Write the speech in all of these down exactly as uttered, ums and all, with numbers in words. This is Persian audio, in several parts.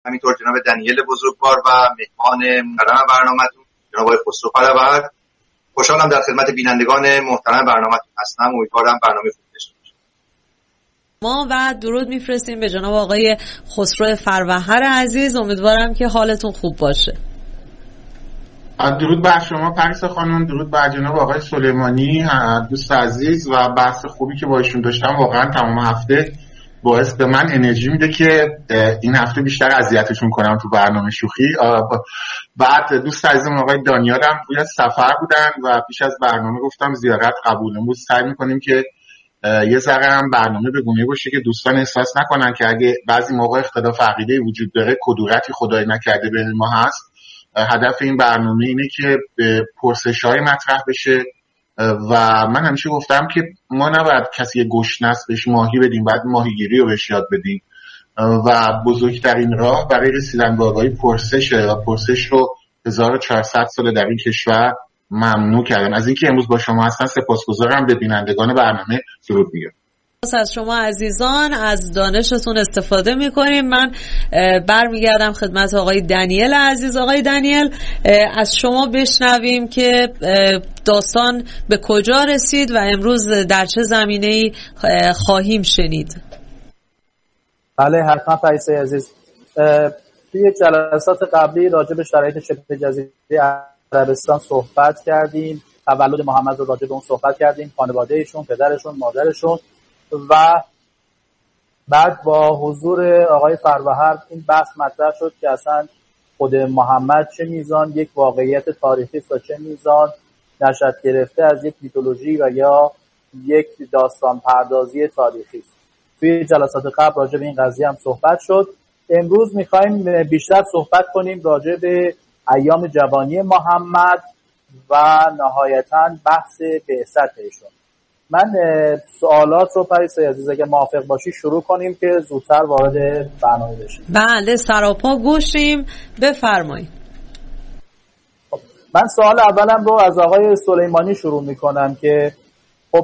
همینطور جناب دنیل بزرگوار و مهمان محترم برنامه‌تون جناب آقای خسرو فروهر. خوشحالم در خدمت بینندگان محترم برنامه‌تون هستم. امیدوارم برنامه خوبی داشته باشید. ما و درود میفرستیم به جناب آقای خسرو فروهر عزیز. امیدوارم که حالتون خوب باشه. درود بر شما پریسا خانم، درود بر جناب آقای سلیمانی دوست عزیز و بحث خوبی که با ایشون داشتم واقعا تمام هفته باعث به من انرژی میده که این هفته بیشتر اذیتشون کنم تو برنامه شوخی. بعد دوست عزیزم آقای دانیال هم روی سفر بودن و پیش از برنامه گفتم زیارت قبول. امروز سعی میکنیم که یه ذره هم برنامه به گونه باشه که دوستان احساس نکنن که اگه بعضی موقع اختلاف عقیده وجود داره کدورتی خدای نکرده بین ما هست. هدف این برنامه اینه که پرسش‌های مطرح بشه و من همیشه گفتم که ما نباید کسی گشنس بهش ماهی بدیم، بعد ماهیگیری رو بهش یاد بدیم و بزرگترین راه برای رسیدن به آگاهی پرسشه و پرسش رو هزار و چهارصد سال در این کشور ممنوع کردن. از اینکه امروز با شما هستن سپاسگزارم. به بینندگان برنامه درود میگم. از شما عزیزان از دانشتون استفاده میکنیم. من برمیگردم خدمت آقای دنیل عزیز. آقای دنیل از شما بشنویم که داستان به کجا رسید و امروز در چه زمینه‌ای خواهیم شنید. بله حتما پریسا عزیز. توی جلسات قبلی راجع به شرایط شبه جزیره عربستان صحبت کردیم. تولد محمد رو راجع به اون صحبت کردیم، خانوادهشون، پدرشون، مادرشون و بعد با حضور آقای فروهر این بحث مطرح شد که اصلا خود محمد چه میزان یک واقعیت تاریخی است و چه میزان نشأت گرفته از یک میتولوژی و یا یک داستان پردازی تاریخی است. توی جلسات قبل راجع به این قضیه هم صحبت شد. امروز میخوایم بیشتر صحبت کنیم راجع به ایام جوانی محمد و نهایتاً بحث بعثت ایشون. من سوالات رو پریسا عزیز اگه موافق باشی شروع کنیم که زودتر وارد برنامه بشیم. بله سراپا گوشیم، بفرمایید. خب من سوال اولم رو از آقای سلیمانی شروع میکنم که خب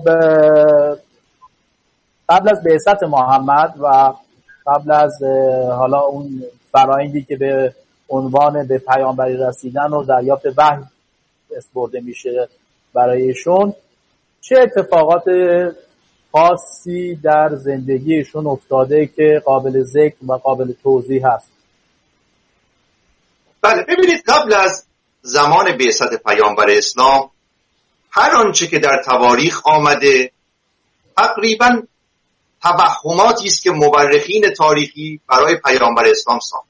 قبل از بعثت محمد و قبل از حالا اون فرآیندی که به عنوان به پیامبری رسیدن و دریافت وحی اسپرده میشه برایشون، چه اتفاقات خاصی در زندگیشون افتاده که قابل ذکر و قابل توضیح هست؟ بله ببینید، قبل از زمان بعثت پیامبر اسلام هر آنچه که در تواریخ آمده تقریباً توهماتی است که مورخین تاریخی برای پیامبر اسلام ساختند.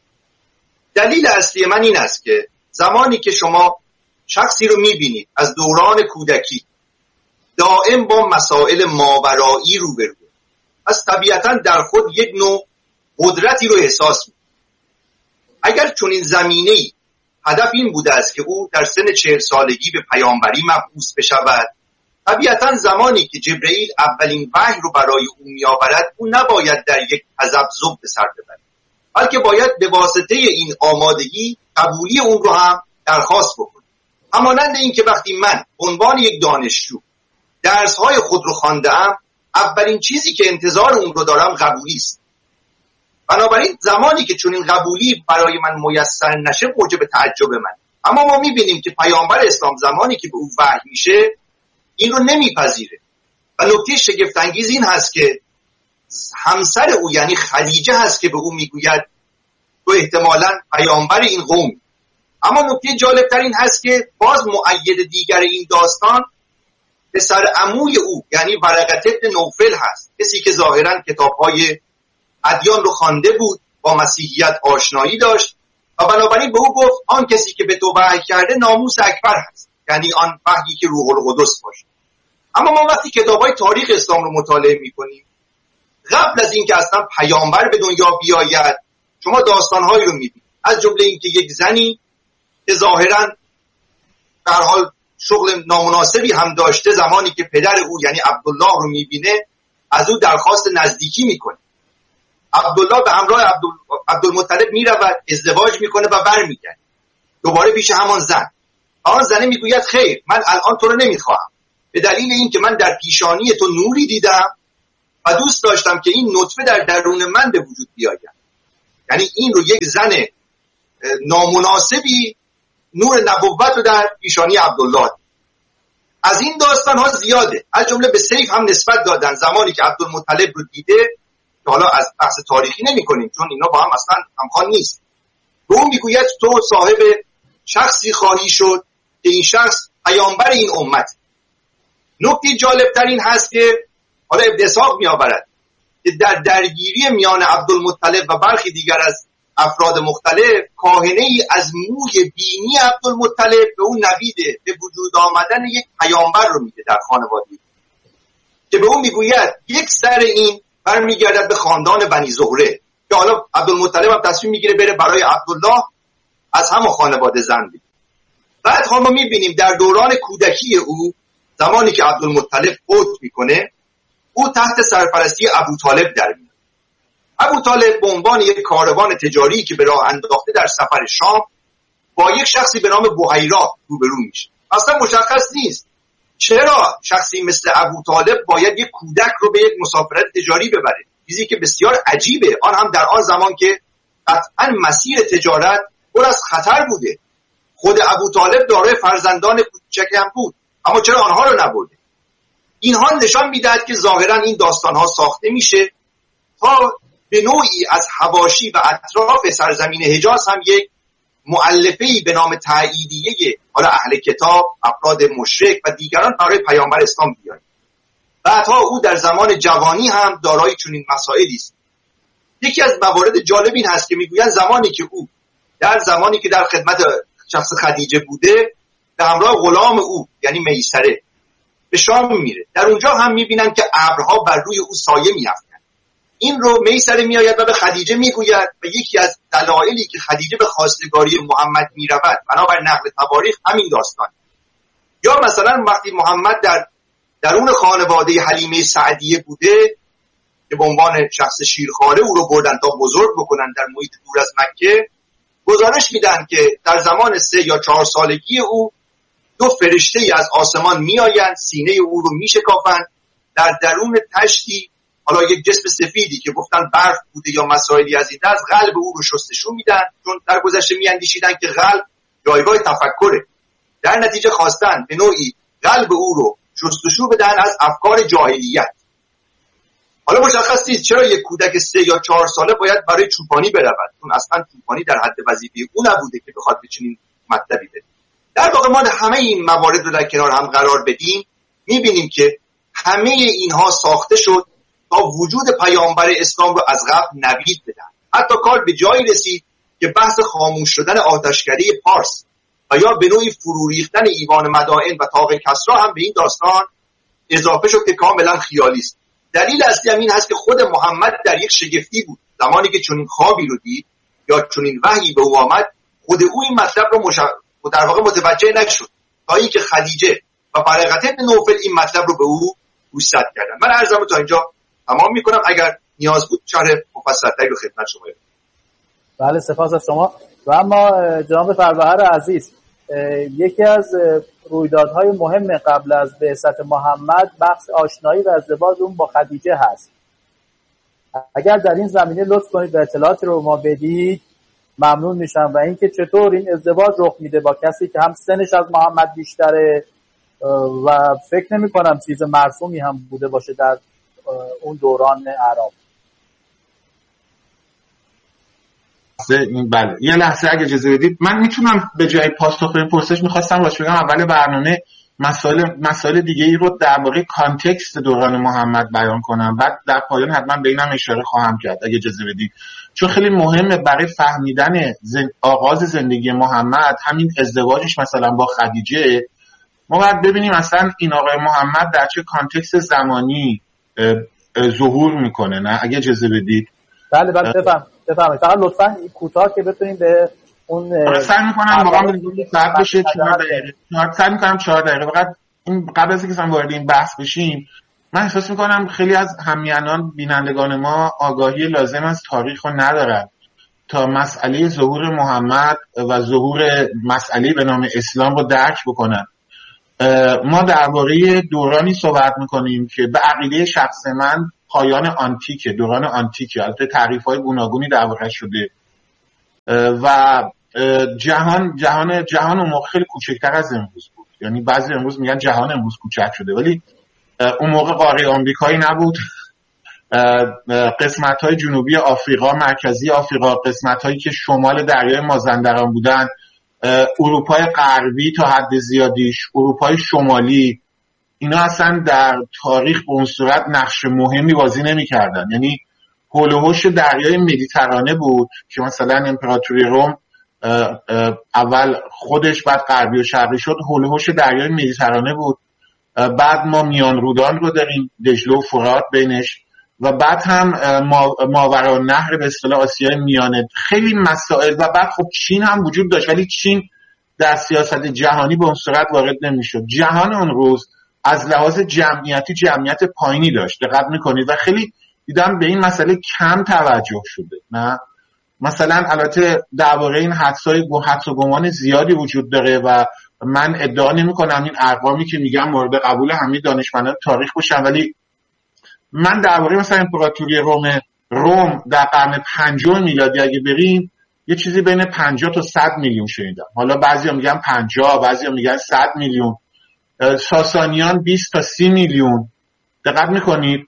دلیل اصلی من این است که زمانی که شما شخصی رو می‌بینید از دوران کودکی دائم با مسائل ماورایی روبروه، پس طبیعتاً در خود یک نوع قدرتی رو احساس می‌کنه. اگر چنین زمینه‌ای هدف این بوده است که او در سن چهل سالگی به پیامبری مبعوث بشود، طبیعتاً زمانی که جبرئیل اولین وحی رو برای او می‌آورد، او نباید در یک تذبذب به سر ببرد، بلکه باید به واسطه این آمادگی قبولی اون رو هم درخواست بکنه. همانند این که وقتی من عنوان یک دانشجو درس‌های خود رو خوانده‌ام، اولین چیزی که انتظار اون رو دارم قبولی است. بنابراین زمانی که چون این قبولی برای من میسر نشه موجب تعجب من. اما ما می‌بینیم که پیامبر اسلام زمانی که به او وحی میشه این رو نمیپذیره و نکته شگفت انگیز این هست که همسر او یعنی خدیجه هست که به او میگوید تو احتمالاً پیامبر این قوم. اما نکته جالب تر این هست که باز مؤید دیگر این داستان پسر عموی او یعنی ورقه ابن نوفل هست، کسی که ظاهراً کتاب‌های ادیان رو خوانده بود، با مسیحیت آشنایی داشت و بنابراین به او گفت آن کسی که به تو وحی کرده ناموس اکبر هست، یعنی آن وحی که روح القدس باشه. اما ما وقتی کتاب‌های تاریخ اسلام رو مطالعه می‌کنیم، قبل از اینکه اصلا پیامبر به دنیا بیاید شما داستان‌هایی رو می‌بینید، از جمله اینکه یک زنی که ظاهراً در حال شغل نامناسبی هم داشته، زمانی که پدر او یعنی عبدالله رو می‌بینه از او درخواست نزدیکی می‌کنه. عبدالله به همراه عبدالمطلب می‌رود، ازدواج می‌کنه و برمیگرده دوباره پیش همان زن. آن زنه میگوید خیر، من الان تو رو نمیخواهم، به دلیل این که من در پیشانی تو نوری دیدم و دوست داشتم که این نطفه در درون من به وجود بیاید. یعنی این رو یک زن نامناسبی نور نبوت رو در پیشانی عبدالله. از این داستان ها زیاده، از جمله به سیف هم نسبت دادن زمانی که عبدالمطلب رو دیده، که حالا از بحث تاریخی نمی کنیم چون اینا با هم اصلا همخوان نیست. به اون میگوید تو صاحب شخصی خواهی شد که این شخص پیامبر این امت. نکته جالب تر این هست که حالا ابن اسحاق می آورد که در درگیری میان عبدالمطلب و برخی دیگر از افراد مختلف، کاهنه ای از موی بینی عبدالمطلب به اون نوید به وجود آمدن یک پیامبر رو میده در خانواده، که به اون میگوید یک سر این برمیگردد به خاندان بنی زهره، که حالا عبدالمطلب هم تصمیم میگیره بره برای عبدالله از همون خانواده زن بید. بعد ما میبینیم در دوران کودکی او، زمانی که عبدالمطلب فوت میکنه، او تحت سرپرستی ابوطالب در میاد. ابوطالب به عنوان یک کاروان تجاری که به راه انداخته در سفر شام، با یک شخصی به نام بحیرا روبرو میشه. اصلا مشخص نیست چرا شخصی مثل ابوطالب باید یک کودک رو به یک مسافرت تجاری ببره، چیزی که بسیار عجیبه، آن هم در آن زمان که قطعا مسیر تجارت پر از خطر بوده. خود ابوطالب دارای فرزندان کوچکی هم بود، اما چرا آنها رو نبرده؟ اینها نشان میدهد که ظاهرا این داستانها ساخته میشه تا به نوعی از حواشی و اطراف سرزمین حجاز هم یک مؤلفه‌ای به نام تاییدیه حالا اهل کتاب، افراد مشرک و دیگران برای پیامبر اسلام بیارند. بعدها او در زمان جوانی هم دارای چنین مسائلی است. یکی از موارد جالب این هست که میگویند زمانی که او در زمانی که در خدمت شخص خدیجه بوده، به همراه غلام او یعنی میسره به شام میره. در اونجا هم میبینن که ابرها بر روی او سایه میافتند. این رو میسره میآید و به خدیجه میگوید و یکی از دلایلی که خدیجه به خواستگاری محمد میرود بنابر نقل تواریخ همین داستان. یا مثلا وقتی محمد در درون خانواده حلیمه سعدیه بوده که به عنوان شخص شیرخواره او رو بردن تا بزرگ بکنن در محیط دور از مکه، گزارش میدن که در زمان سه یا چهار سالگی او دو فرشته ای از آسمان میآیند، سینه او رو میشکافند، در درون تشتی حالا یک جسم سفیدی که گفتن برف بوده یا مسائلی از این دست، قلب او رو شستشو میدن، چون در گذشته میاندیشیدن که قلب جایگاه تفکره. در نتیجه خواستن به نوعی قلب او رو شستشو بدن از افکار جاهلیت. حالا مشخص نیست چرا یک کودک سه یا چهار ساله باید برای چوپانی برود، چون اصلا چوپانی در حد وظیفه او نبوده که بخواد به چنین مطلبی بده. در واقع ما همه این موارد رو در کنار هم قرار بدیم، میبینیم که همه اینها ساخته شد تا وجود پیامبر اسلام رو از قبل نوید بدن. حتی کار به جایی رسید که بحث خاموش شدن آتشکده پارس و یا به نوعی فرو ریختن ایوان مدائن و طاق کسرا هم به این داستان اضافه شد که کاملا خیالی است. دلیل اصلی هم این هست که خود محمد در یک شگفتی بود. زمانی که چنین خوابی رو دید یا چنین وحی به او آمد، خود او این مطلب رو مش... در واقع متوجه نشد تا اینکه خدیجه و برقته بن نوفل این مطلب رو به او گوشزد کردن. من عرضمو تا اینجا تمام میکنم، اگر نیاز بود شرح مفصل‌تری رو خدمت شما بدم. بله سپاس از شما. و اما جناب فروهر عزیز، یکی از رویدادهای مهم قبل از بعثت محمد بحث آشنایی و ازدواج اون با خدیجه هست. اگر در این زمینه لطف کنید و اطلاعاتی رو ما بدید ممنون میشم، و اینکه چطور این ازدواج رخ میده با کسی که هم سنش از محمد بیشتره و فکر نمی کنم چیز مرسومی هم بوده باشه در اون دوران عرب. بله یه لحظه اگه اجازه بدید، من میتونم به جای پاسخ به این پرسش میخواستم باشه بگم اول برنامه مسائل مسائل دیگه ای رو در واقع کانتکست دوران محمد بیان کنم، بعد در پایان حتما به اینم اشاره خواهم کرد اگه اجازه بدید، چون خیلی مهمه برای فهمیدن زن... آغاز زندگی محمد همین ازدواجش مثلا با خدیجه. ما باید ببینیم اصلا این آقای محمد در چه کانتکست زمانی ظهور میکنه. نه اگه اجازه بدید. بله بله بفهم بفهمید. فقط لطفاً کوتاه که بتونیم به اون سعی میکنم واقعا بدونید صبر بشه چهار دقیقه. سعی میکنم چهار دقیقه. فقط این قبل از اینکه وارد این بحث بشیم، من احساس میکنم خیلی از همیهنان بینندگان ما آگاهی لازم از تاریخ رو ندارن تا مسئله ظهور محمد و ظهور مسئله به نام اسلام رو درک بکنن. ما درباره دورانی صحبت میکنیم که به عقیده شخص من پایان آنتیکه، دوران آنتیکه. البته تعریف‌های گوناگونی در واقع شده و جهان جهان جهان اون موقع خیلی کوچکتر از امروز بود. یعنی بعضی امروز میگن جهان امروز کوچک شده، ولی اون موقع قاره آمریکایی نبود. قسمت‌های جنوبی آفریقا، مرکزی آفریقا، قسمت‌هایی که شمال دریای مازندران بودن، اروپای غربی تا حد زیادیش، اروپای شمالی، اینا اصلا در تاریخ به اون صورت نقش مهمی بازی نمی‌کردن. یعنی حول و حوش دریای مدیترانه بود که مثلا امپراتوری روم اول خودش بعد غربی و شرقی شد، حول و حوش دریای مدیترانه بود. بعد ما میان رودان رو داریم، دجله و فرات بینش، و بعد هم ماوراءالنهر به اصطلاح آسیای میانه، خیلی مسائل. و بعد خب چین هم وجود داشت، ولی چین در سیاست جهانی به اون صورت وارد نمیشد. جهان اون روز از لحاظ جمعیتی جمعیت پایینی داشت، دقت میکنید، و خیلی دیدم به این مسئله کم توجه شده. نه مثلا البته درباره این حدسای حدس و گمان زیادی وجود داره و من ادعا نمیکنم این ارقامی که میگم مورد قبول همه دانشمندان تاریخ باشن، ولی من درباره مثلا امپراتوری روم روم در قرن پنجم میلادی اگه بریم یه چیزی بین پنجاه تا صد میلیون شنیدم. حالا بعضیا میگن پنجاه، بعضیا میگن صد میلیون. ساسانیان بیست تا سی میلیون. دقت میکنید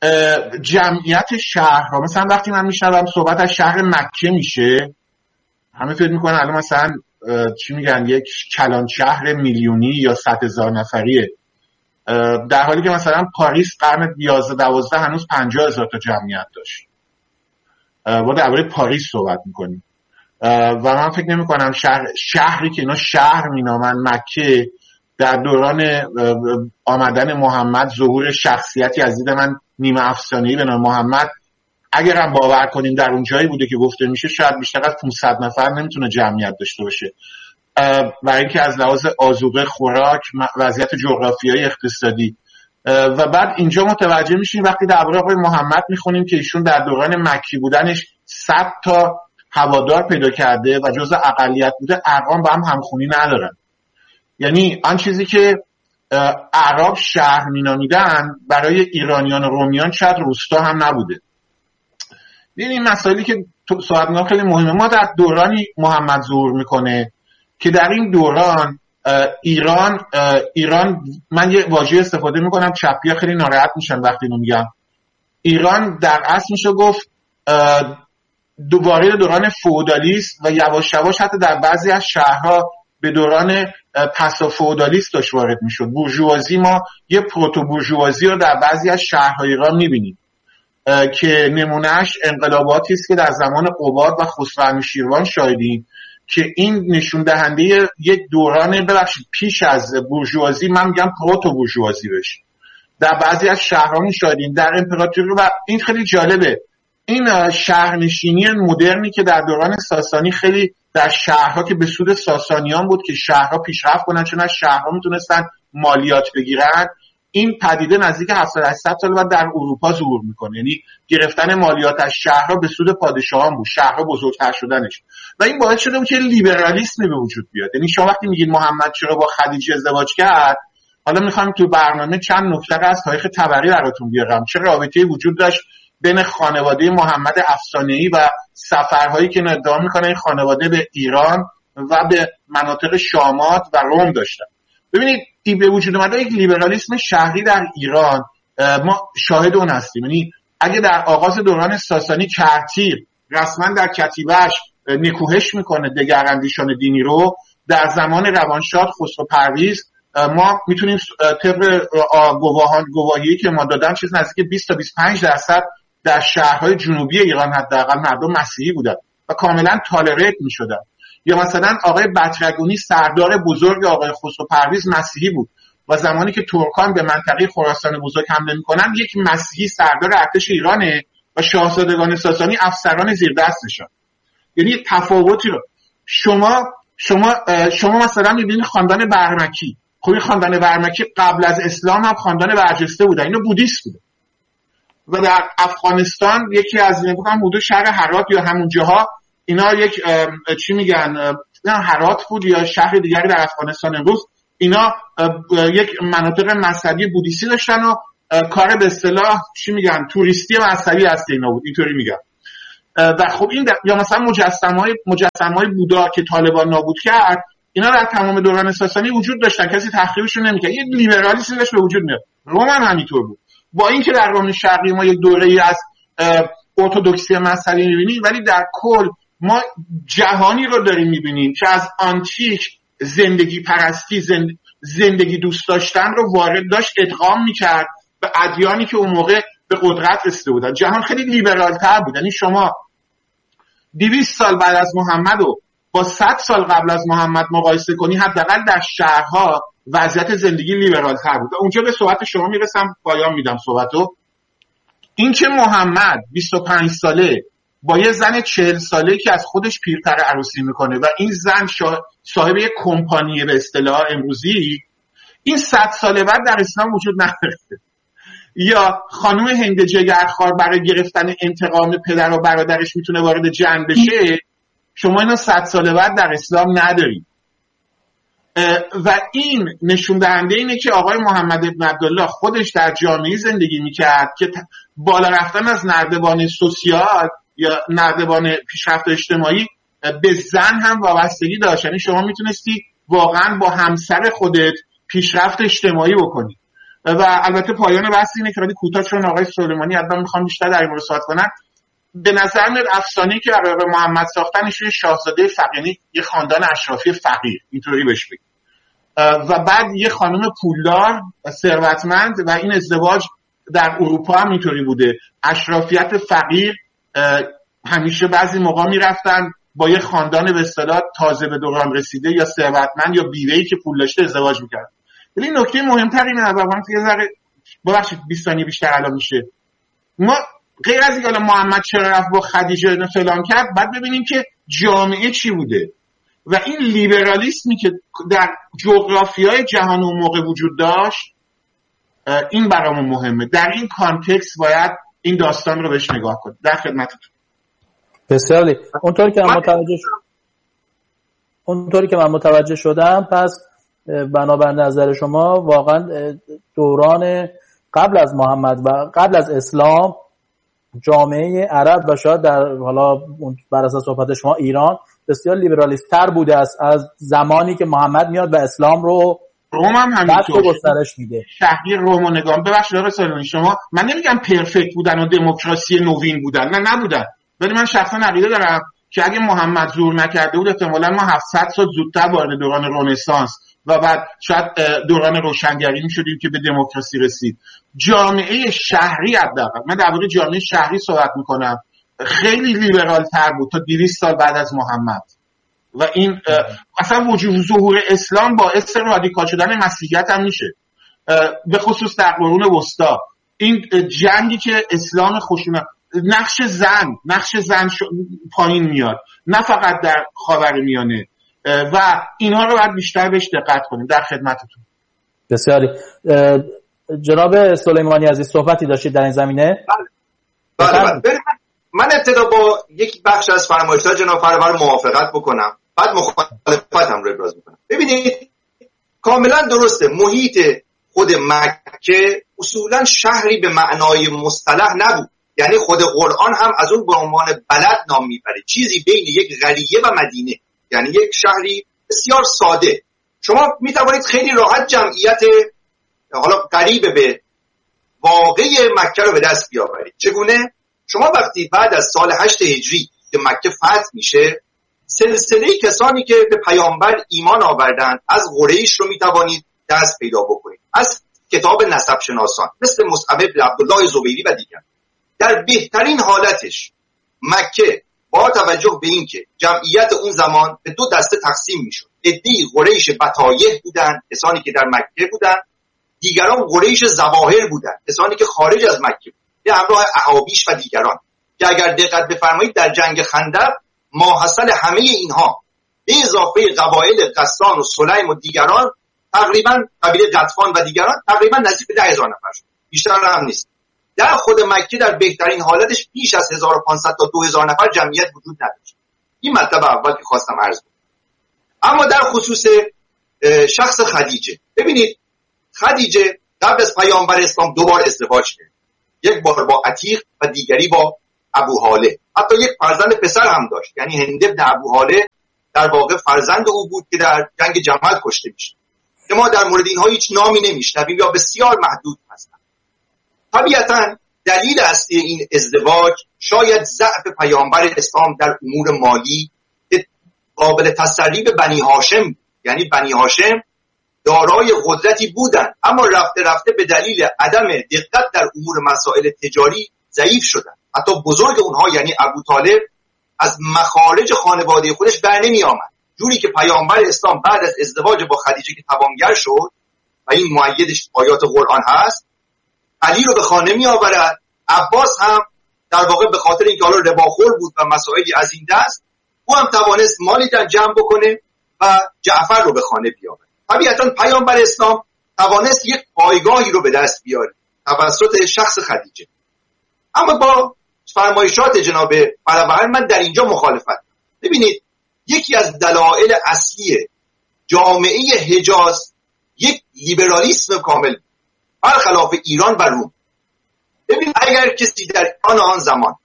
جمعیت شهرها، مثلا وقتی من میشنوم صحبت از شهر مکه میشه، همه فکر میکنن الان مثلا چی میگن یک کلان شهر میلیونی یا صد هزار نفریه، در حالی که مثلا پاریس قرن یازده دوازده هنوز پنجاه هزار تا جمعیت داشت. ما درباره پاریس صحبت میکنیم و من فکر نمی کنم شهر شهری که اینا شهر مینامن مکه در دوران آمدن محمد، ظهور شخصیتی از دید من نیمه افسانه‌ای به نام محمد، اگر هم باور کنیم در اون جایی بوده که گفته میشه، شاید بیشتر از پانصد نفر نمیتونه جمعیت داشته باشه. برای اینکه از لحاظ آذوقه، خوراک، وضعیت جغرافیایی، اقتصادی. و بعد اینجا متوجه میشیم وقتی درباره آقای محمد میخونیم که ایشون در دوران مکی بودنش صد تا هوادار پیدا کرده و جزء اقلیت بوده، ارقام با هم همخونی ندارن. یعنی آن چیزی که اعراب شهر مینامیدن برای ایرانیان و رومیان شاید روستا هم نبوده. ببین این مسائلی که صحبت می‌کنم خیلی مهمه. ما در دورانی محمد ظهور میکنه که در این دوران ایران ایران من یه واژه استفاده میکنم، چپیا خیلی ناراحت میشن وقتی اینو میگم. ایران در اصل میشه گفت دوباره دوران فئودالیسم و یواش یواش حتی در بعضی از شهرها به دوران پسا فئودالیسم داشت وارد میشد. بورژوازی، ما یه پروتو بورژوازی رو در بعضی از شهرهای ایران میبینیم که نمونهش انقلاباتی است که در زمان قباد و خسروانشیروان شاهدیم که این نشون دهنده یک دوران ببخشید پیش از بورژوازی، من میگم پروتو بورژوازی بشه، در بعضی از شهرها شاهدیم. در امپراتوری و این خیلی جالبه، این شهرنشینی مدرنی که در دوران ساسانی خیلی در شهرها که به سود ساسانیان بود که شهرها پیشرفت کنن، چون از شهرها میتونستن مالیات بگیرن، این پدیده نزدیک هفتصد هشتصد سال بعد در اروپا ظهور میکنه. یعنی گرفتن مالیات از شهرها به سود پادشاهان بود، شهرها بزرگتر شدنش، و این باعث شده بود که لیبرالیسمی به وجود بیاد. یعنی شما وقتی میگید محمد چرا با خدیجه ازدواج کرد، حالا میخوام تو برنامه چند نکته از تاریخ طبری براتون بیارم، چه رابطه‌ای وجود داشت بین خانواده محمد افسانه‌ای و سفرهایی که ادعا میکنه این خانواده به ایران و به مناطق شامات و روم داشتن. ببینید این به وجود اومده یک لیبرالیسم شهری در ایران، ما شاهد اون هستیم. یعنی اگه در آغاز دوران ساسانی کرتیر رسما در کتیبه‌اش نکوهش میکنه دگراندیشان دینی رو، در زمان روانشاد خسرو پرویز ما میتونیم طبق گواهان گواهی که ما دادن چیز نزدیک بیست تا بیست و پنج درصد در شهرهای جنوبی ایران حداقل مردم مسیحی بودن و کاملا تالریت میشدن. یا مثلا آقای بطرگونی سردار بزرگ آقای خسرو پرویز مسیحی بود و زمانی که ترکان به منطقه خراسان بزرگ حمله میکنن یک مسیحی سردار ارتش ایرانه و شاهزادگان ساسانی افسران زیر دستشان. یعنی تفاوتی رو شما شما شما مثلا میبینید خاندان برمکی، خب خاندان برمکی قبل از اسلام هم خاندان برجسته بودن، اینا بودیست بودن. و در افغانستان یکی از نمیدونم حدود شهر هرات یا همون جاها اینا یک چی میگن نه هرات بود یا شهر دیگری در افغانستان امروز، اینا یک مناطق مذهبی بودیستی داشتن و کار به اصطلاح چی میگن توریستی مذهبی هست اینا بود، اینطوری میگن. و خب این یا مثلا مجسمه‌های مجسمه‌های بودا که طالبان نابود کرد، اینا در تمام دوران ساسانی وجود داشتن، کسی تخریبشون نمی‌کرد. یه لیبرالیسم داشت به وجود میاد. روم هم همینطور بود. با اینکه در روم شرقی ما یک دوره‌ای از ارتدوکسی مذهبی می‌بینیم، ولی در کل ما جهانی رو داریم می‌بینیم که از آنتیک زندگی پرستی، زندگی دوست داشتن رو وارد داشت ادغام می‌کرد به ادیانی که اون موقع به قدرت رسیده بودن. جهان خیلی لیبرال‌تر بود. یعنی شما دویست سال بعد از محمد و با صد سال قبل از محمد مقایسه کنی، حداقل در شهرها وضعیت زندگی لیبرال‌تر بود. اونجا به صحبت شما میرسم، پایان میدم صحبتو. این که محمد بیست و پنج ساله با یه زن چهل ساله که از خودش پیرتر عروسی میکنه و این زن صاحب یک کمپانی به اصطلاح امروزی، این صد سال بعد در اسلام وجود نداره. یا خانم هند جگرخوار برای گرفتن انتقام پدر و برادرش میتونه وارد جنگ بشه، شما اینو صد سال بعد در اسلام ندارید. و این نشون دهنده اینه که آقای محمد ابن عبدالله خودش در جامعه زندگی میکرد که بالا رفتن از نردبان سوسیال یا نردبان پیشرفت اجتماعی به زن هم وابستگی داشت. یعنی شما میتونستی واقعا با همسر خودت پیشرفت اجتماعی بکنی. و البته پایان بحث اینه که خیلی کوتاه، چون آقای سلیمانی حتما میخوام بیشتر در این مورد صحبت کنن. به نظر میاد افسانه‌ای که برای آقای محمد ساختن ایشون شاهزاده فقیر، یه خاندان اشرافی فقیر اینطوری بهش بگیم، و بعد یه خانم پولدار ثروتمند، و این ازدواج در اروپا هم اینطوری بوده. اشرافیت فقیر همیشه بعضی موقع میرفتن با یه خاندان به اصطلاح تازه به دوران رسیده یا ثروتمند یا بیوه‌ای که پول داشته ازدواج میکرد. ولی نکته مهمتر اینه، واقعا یه ذره ببخشید بیست ثانیه بیشتر الان میشه، ما غیر از اینکه محمد چرا رفت با خدیجه فلان کرد، بعد ببینیم که جامعه چی بوده و این لیبرالیسمی که در جغرافیای جهان اون موقع وجود داشت، این برامون مهمه. در این کانتکست باید این داستان رو بهش نگاه کنیم. در خدمتتون. بسیاری. اونطوری که من متوجه شدم اونطوری که من متوجه شدم پس بنابر نظر شما واقعا دوران قبل از محمد و قبل از اسلام جامعه عرب و شاید در حالا بر اساس صحبت شما ایران بسیار لیبرالیست تر بوده است از زمانی که محمد میاد و اسلام رو روم هم همینطور گسترش میده. شهری روم و نگاه ببخشید آقای سلیمانی، شما من نمیگم پرفکت بودن و دموکراسی نوین بودن، نه نبودن، ولی من شخصا عقیده دارم که اگه محمد زور نکرده بود احتمالاً ما هفتصد سال زودتر وارد دوران رنسانس و بعد شاید دوران روشنگری میشدیم که به دموکراسی رسید. جامعه شهری حداقل، من درباره جامعه شهری صحبت میکنم، خیلی لیبرال تر بود تا دویست سال بعد از محمد. و این اصلا وجود ظهور اسلام باعث رادیکال شدن مسیحیت هم میشه، به خصوص در قرون وسطا. این جنگی که اسلام خشونت، نقش زن نقش زن پایین میاد، نه فقط در خاورمیانه، و اینها رو باید بیشتر بهش دقت کنیم. در خدمتتون. بسیاری. جناب سلیمانی عزیز صحبتی داشتید در این زمینه؟ بله بله, بله. من ابتدا با یک بخش از فرمایشات جناب فرور موافقت بکنم، بعد مخالفتم رو ابراز میکنم. ببینید کاملا درسته، محیط خود مکه اصولا شهری به معنای مصطلح نبود. یعنی خود قرآن هم از اون به عنوان بلد نام میبره، چیزی بین یک قریه و مدینه، یعنی یک شهری بسیار ساده. شما میتوانید خیلی راحت جمعیت حالا قریب به واقع مکه رو به دست بیاورید. چگونه؟ شما وقتی بعد از سال هشت هجری که مکه فتح میشه، سلسله کسانی که به پیامبر ایمان آوردن از قریش رو میتوانید دست پیدا بکنید، از کتاب نسب شناسان مثل مصعب بن عبدالله زبیری و دیگر. در بهترین حالتش مکه با توجه به این که جمعیت اون زمان به دو دسته تقسیم میشد، عده‌ای قریش بطایح بودن، کسانی که در مکه بودن، دیگران قریش ظواهر بودن، کسانی که خارج از مکه بودن، به همراه احابیش و دیگران، که اگر دقت بفرمایید در جنگ خندق ماحصل همه اینها به اضافه قبایل غسان و سلیم و دیگران، تقریبا قبیله غطفان و دیگران، تقریبا نزدیک به ده هزار نفر شد، بیشتر هم نیست. در خود مکه در بهترین حالتش بیش از هزار و پانصد تا دو هزار نفر جمعیت وجود نداشت. این مطلب اول که خواستم عرض کنم. اما در خصوص شخص خدیجه، ببینید خدیجه قبل از پیامبر اسلام دو بار ازدواج کرد، یک بار با عتیق و دیگری با ابوهاله. حتی یک فرزند پسر هم داشت، یعنی هند ابن ابوهاله در واقع فرزند او بود که در جنگ جمل کشته میشه. که ما در مورد اینها هیچ نامی نمیشنویم یا بسیار محدود هستند. طبیعتاً دلیل اصلی این ازدواج شاید ضعف پیامبر اسلام در امور مالی که قابل تسری به بنی هاشم، یعنی بنی هاشم دارای قدرتی بودند اما رفته رفته به دلیل عدم دقت در امور مسائل تجاری ضعیف شدند. حتی بزرگ اونها یعنی ابو طالب از مخارج خانواده خودش بر نمی آمد، جوری که پیامبر اسلام بعد از ازدواج با خدیجه که توانگر شد و این مؤیدش آیات قرآن هست، علی رو به خانه می آورد. عباس هم در واقع به خاطر اینکه حالا رباخور بود و مسائلی از این دست، او هم توانست مالی در جمع بکنه و جعفر رو به خانه بیاورد. طبیعتاً پیامبر اسلام توانست یک پایگاهی رو به دست بیاره توسط شخص خدیجه. اما با فرمایشات جناب فربهر من در اینجا مخالفت. ببینید، یکی از دلایل اصلی جامعه حجاز یک لیبرالیسم کامل برخلاف ایران و روم. ببین، اگر کسی در آن آن زمان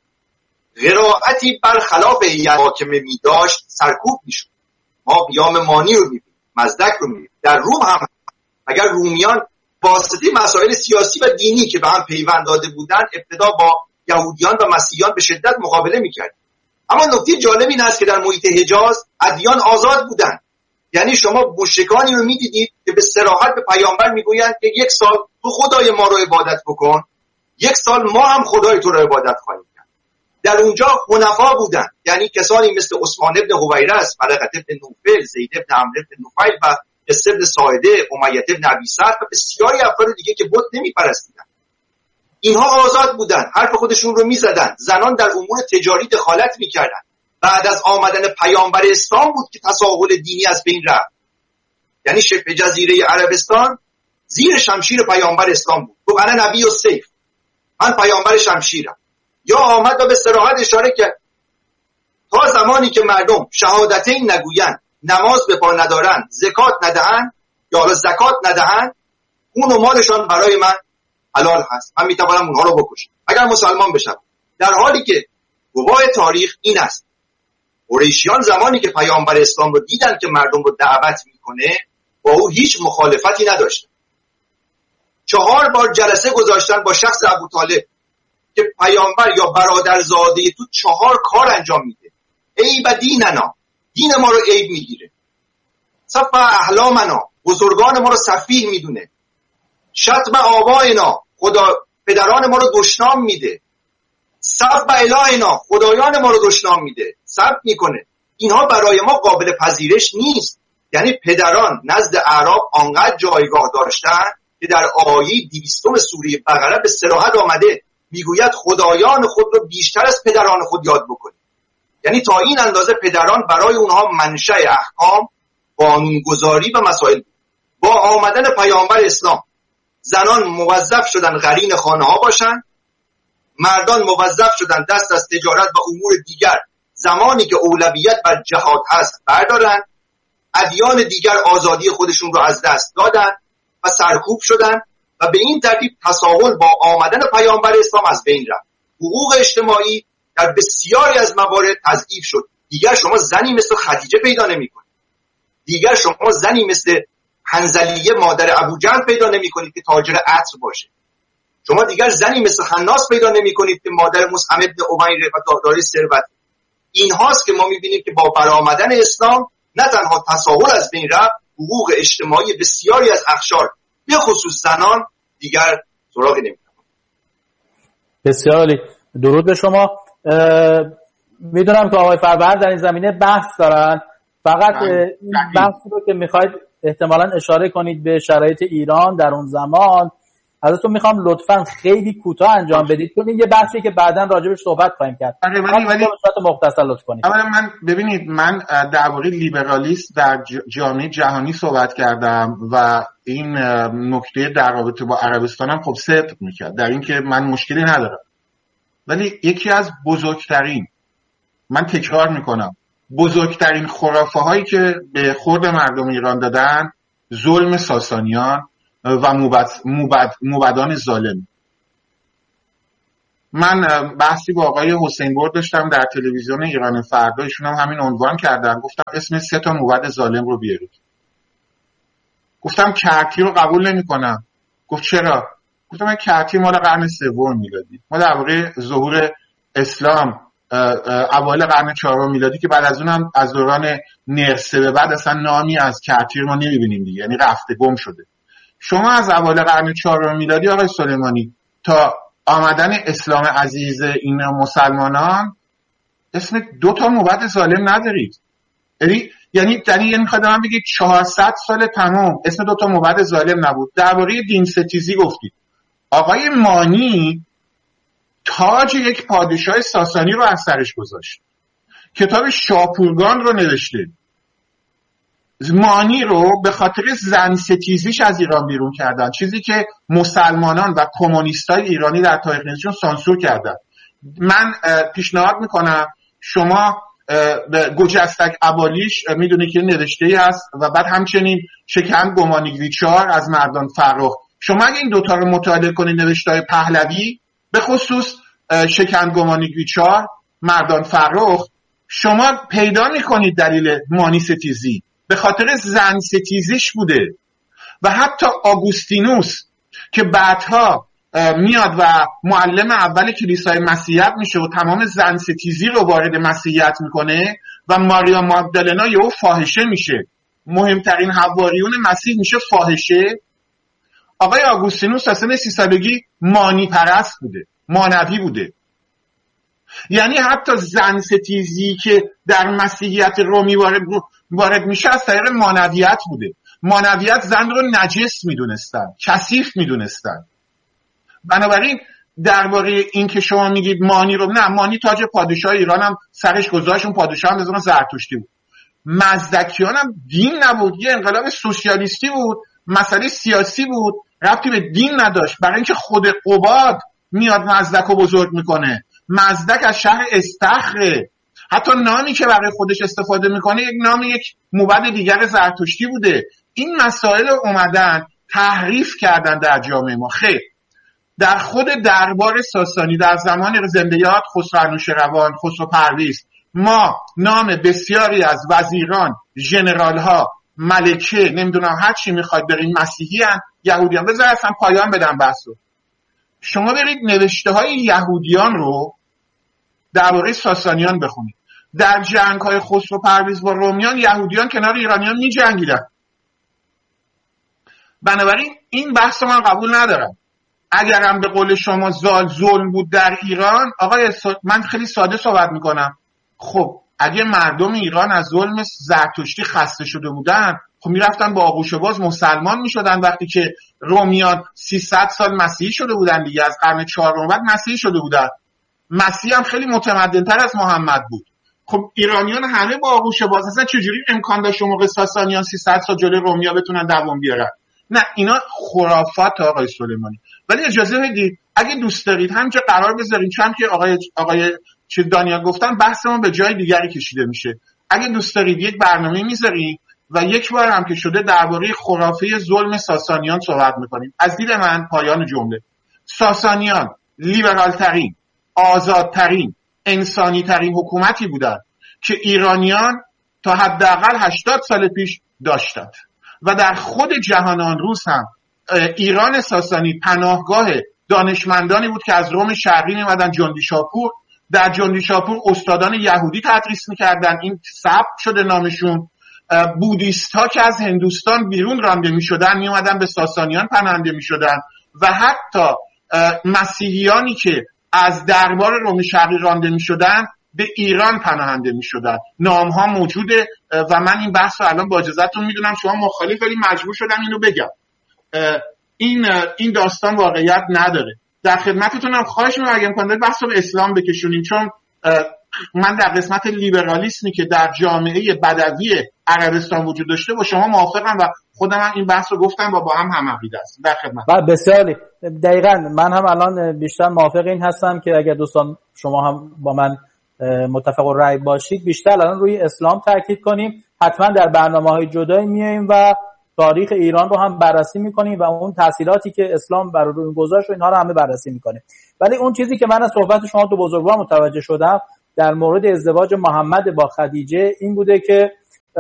قرائتی برخلاف حاکمه می داشت سرکوب می شد. ما قیام مانی رو می بینیم، مزدک رو می بینیم. در روم هم اگر رومیان واسطه مسائل سیاسی و دینی که به هم پیوند داده بودند ابتدا با یهودیان و مسیحیان به شدت مقابله می کرد. اما نکته جالب این است که در محیط حجاز ادیان آزاد بودند. یعنی شما مشرکانی رو می دیدید که به صراحت به پیامبر می گویند که یک سال تو خدای ما رو عبادت بکن، یک سال ما هم خدای تو رو عبادت خواهیم کرد. در اونجا حنفا بودن، یعنی کسانی مثل عثمان ابن حویرث، فلقة ابن نوفل، زید ابن عمرو ابن نفیل و قصه ابن ساعده، امیة ابن ابی سعد و بسیاری افراد دیگه که بت نمیپرستیدن. اینها آزاد بودن، حرف خودشون رو میزدن، زنان در امور تجاری دخالت میکردن. بعد از آمدن پیامبر اسلام بود که تساهل دینی از بین رفت. یعنی شبه جزیره عربستان زیر شمشیر پیامبر اسلام بود. گفت انا نبی السیف، من پیامبر شمشیرم. یا آمد و به صراحت اشاره کرد تا زمانی که مردم شهادتین نگویند، نماز به پا ندارن، زکات ندهن یا حالا زکات ندهن، اون و مالشان برای من حلال هست، من میتوانم اونها رو بکشم اگر مسلمان بشم. در حالی که گواه تاریخ این است قریشیان زمانی که پیامبر اسلام رو دیدن که مردم رو دعوت میکنه با او هیچ مخالفتی نداشتن. چهار بار جلسه گذاشتن با شخص ابو طالب که پیامبر یا برادرزاده تو چهار کار انجام میده. عیب دیننا، دین ما رو عیب میگیره. صف احلامنا، بزرگان ما رو سفیه میدونه. شتم آباینا، خدا پدران ما رو دشنام میده. سب الهینا، خدایان ما رو دشنام میده، سب میکنه. اینها برای ما قابل پذیرش نیست. یعنی پدران نزد اعراب آنقدر جایگاه داشتن که در آیه دویستم سوره بقره به صراحت آمده میگوید خدایان خود رو بیشتر از پدران خود یاد بکنید. یعنی تا این اندازه پدران برای اونها منشأ احکام، قانونگذاری و مسائل بود. با آمدن پیامبر اسلام زنان موظف شدن قرین خانه ها باشن، مردان موظف شدن دست از تجارت و امور دیگر زمانی که اولویت بر جهاد هست بردارن. ادیان دیگر آزادی خودشون رو از دست دادن و سرکوب شدن و به این ترتیب تساهل با آمدن پیامبر اسلام از بین رفت. حقوق اجتماعی در بسیاری از موارد تضعیف شد. دیگر شما زنی مثل خدیجه پیدا نمی‌کنید. دیگر شما زنی مثل حنظلیه مادر ابوجهل پیدا نمی‌کنید که تاجر عطر باشه. شما دیگر زنی مثل خناس پیدا نمی‌کنید که مادر مصعب ابن عمیر و دارای ثروت. این هاست که ما می‌بینیم که با برآمدن اسلام نه تنها تساهل از بین رفت، حقوق اجتماعی بسیاری از اقشار به خصوص زنان دیگر سراغی نمی‌رود. بسیار عالی، درود به شما. میدونم که آقای فربهر در این زمینه بحث دارن، فقط این بحث رو که میخواید احتمالاً اشاره کنید به شرایط ایران در اون زمان، ازتون میخوام لطفاً خیلی کوتاه انجام بدید، چون این یه بحثی که بعداً راجبش صحبت خواهیم کرد. ولی ولی مختصر لطف کنید. اولا من ببینید، من درباره لیبرالیسم در جامعه جهانی صحبت کردم و این نکته در رابطه با عربستان هم خب صدق میکرد در این که من مشکلی ندارم. ولی یکی از بزرگترین، من تکرار میکنم، بزرگترین خرافه هایی که به خورد مردم ایران دادن ظلم ساسانیان و موبد، موبد، موبدان ظالم. من بحثی با آقای حسین برد داشتم در تلویزیون ایران فردا، ایشون هم همین عنوان کردن، گفتم اسم سه تا موبد ظالم رو بیارید. گفتم کرتی رو قبول نمی‌کنم. گفت چرا؟ گفتم من کرتی مال قرن سوم میلادی، ما در واقع ظهور اسلام اوایل قرن چهارم میلادی که بعد از اون هم از دوران نرسه به بعد اصلا نامی از کرتی رو ما نمی‌بینیم دیگه، یعنی رفته گم شده. شما از اوایل قرن چهارم میلادی آقای سلیمانی تا آمدن اسلام عزیز این مسلمانان اسم دو تا موبد ظالم ندارید. یعنی یعنی یعنی میخواد من بگید چهارصد سال تمام اسم دو تا موبد ظالم نبود. درباره دین ستیزی گفتید. آقای مانی تاج یک پادشاه ساسانی رو از سرش گذاشت. کتاب شاپورگان رو نوشته. مانی رو به خاطر زن ستیزیش از ایران بیرون کردن، چیزی که مسلمانان و کمونیستای ایرانی در تاریخ نزدیکشون سانسور کردن. من پیشنهاد میکنم شما گجستک ابالیش میدونی که نوشته‌ای هست و بعد همچنین شکن گمانیگویچار از مردان فرخ، شما اگه این دوتا رو مطالعه کنید، نوشته‌های پهلوی به خصوص شکن گمانیگویچار مردان فرخ، شما پیدا میکنید دلیل مانی ستیزی به خاطر زن ستیزیش بوده. و حتی آگوستینوس که بعدها میاد و معلم اول کلیسای مسیحیت میشه و تمام زن ستیزی رو وارد مسیحیت میکنه و ماریا ماگدالنا یهو فاحشه میشه، مهمترین حواریون مسیح میشه فاحشه. آقای آگوستینوس اصلا سی سالگی مانی پرست بوده، مانوی بوده. یعنی حتی زن ستیزی که در مسیحیت رومی وارد, وارد میشه از طریق مانویت بوده. مانویت زن رو نجس میدونستن، کثیف میدونستن. بنابراین درباره این که شما میگید مانی رو، نه، مانی تاج پادشاه ایران هم سرش گذاشت، اون پادشاه هم بزرگ زرتشتی بود. مزدکیان هم دین نبود، یه انقلاب سوسیالیستی بود، مسئله سیاسی بود، ربطی به دین نداشت. برای اینکه خود قباد میاد مزدک رو بزرگ میکنه. مزدک از شهر استخره، حتی نامی که برای خودش استفاده میکنه یک نام یک موبد دیگر زرتشتی بوده. این مسائل اومدن تحریف کردن در جامعه ما. خیر، در خود دربار ساسانی در زمان زنده‌یاد خسرو انوشیروان، خسرو پرویز، ما نام بسیاری از وزیران، ژنرال ها، ملکه، نمیدونم هر چی میخواد برین، مسیحی ان، یهودیان. بذار اصلا پایان بدم بحثو. شما برید نوشته های یهودیان رو درباره ساسانیان بخونید. در جنگ های خسرو پرویز با رومیان یهودیان کنار ایرانیان می جنگیدن. بنابراین این بحث من قبول ندارم. اگرم به قول شما زال ظلم بود در ایران، آقای من خیلی ساده صحبت میکنم. خب اگه مردم ایران از ظلم زرتشتی خسته شده بودن، خب میرفتن با آغوش باز مسلمان میشدن. وقتی که رومیان سیصد سال مسیحی شده بودن دیگه، از قرن چهارم بعد مسیحی شده بودن. مسیح هم خیلی متمدن‌تر از محمد بود. خب ایرانیان همه با آغوش باز، اصلا چجوری امکان داشت موقع ساسانیان سیصد سال جلوی رومیا بتونن دوام بیارن؟ نه، اینا خرافات آقای سلیمانی. ولی اجازه بدید اگه دوست دارید همینجا قرار بذارین، چون که آقای آقای چه دانیال گفتن بحثمون به جای دیگری کشیده میشه. اگه دوست دارید یک برنامه میذاریم و یک بار هم که شده درباره خرافه ظلم ساسانیان صحبت میکنیم. از دید من پایان جمله، ساسانیان لیبرال ترین، آزادترین، انسانی ترین حکومتی بودن که ایرانیان تا حداقل هشتاد سال پیش داشتند و در خود جهان آن روز هم ایران ساسانی پناهگاه دانشمندانی بود که از روم شرقی میمدن جندی شاپور. در جندی شاپور استادان یهودی تدریس میکردن، این ثبت شده نامشون. بودیست ها که از هندوستان بیرون رانده میشدن میومدن به ساسانیان پناهنده میشدن و حتی مسیحیانی که از دربار روم شرقی رانده میشدن به ایران پناهنده میشدن. نام ها موجوده و من این بحث رو الان با اجازهتون میدونم شما مخالف، ولی مجبور شدم اینو بگم. این این داستان واقعیت نداره. در خدمتتونم، خواهش می‌کنم اگه امکان داره بحث رو به اسلام بکشونیم، چون من در قسمت لیبرالیسمی که در جامعه بدوی عربستان وجود داشته با شما موافقم و خودم هم این بحث رو گفتم و با هم هم عقیده هستم. در خدمت. بسیاری دقیقاً من هم الان بیشتر موافق این هستم که اگر دوستان شما هم با من متفق الرأی باشید بیشتر الان روی اسلام تاکید کنیم. حتما در برنامه‌های جدایی میایم و تاریخ ایران رو هم بررسی میکنیم و اون تأثیراتی که اسلام بر روی گذاشت و اینها رو همه بررسی میکنیم. ولی اون چیزی که من از صحبت شما دو بزرگوار متوجه شدم در مورد ازدواج محمد با خدیجه این بوده که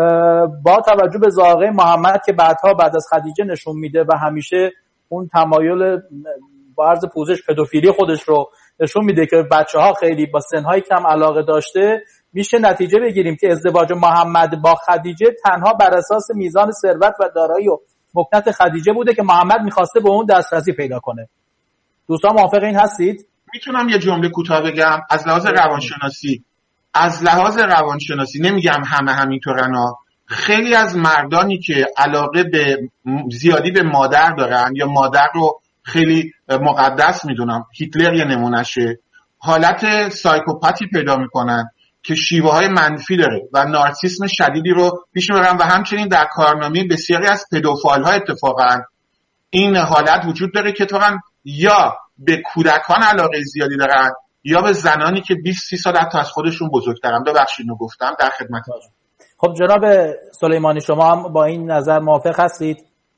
با توجه به ذائقه محمد که بعدها بعد از خدیجه نشون میده و همیشه اون تمایل با عرض پوزش پدوفیلی خودش رو نشون میده که بچه‌ها خیلی با سن‌های کم علاقه داشته، میشه نتیجه بگیریم که ازدواج محمد با خدیجه تنها بر اساس میزان ثروت و دارایی و مکنت خدیجه بوده که محمد میخواسته به اون دسترسی پیدا کنه. دوستان موافق این هستید؟ میتونم یه جمله کوتاه بگم؟ از لحاظ روانشناسی از لحاظ روانشناسی نمیگم همه همینطورن، خیلی از مردانی که علاقه به زیادی به مادر دارن یا مادر رو خیلی مقدس میدونم، هیتلر یه نمونشه، حالت سایکوپاتی پیدا میکنن که شیوه های منفی داره و نارسیسم شدیدی رو پیش میبرن و همچنین در کارنامه بسیاری از پدوفایل ها اتفاقا این حالت وجود داره که اتفاقا یا به کودکان علاقه زیادی دارن یا به زنانی که بیست سی سال حتی از خودشون بزرگترن. ببخشید اینو گفتم، در خدمتتون. خب جناب سلیمانی شما هم با این نظر موافق هستید؟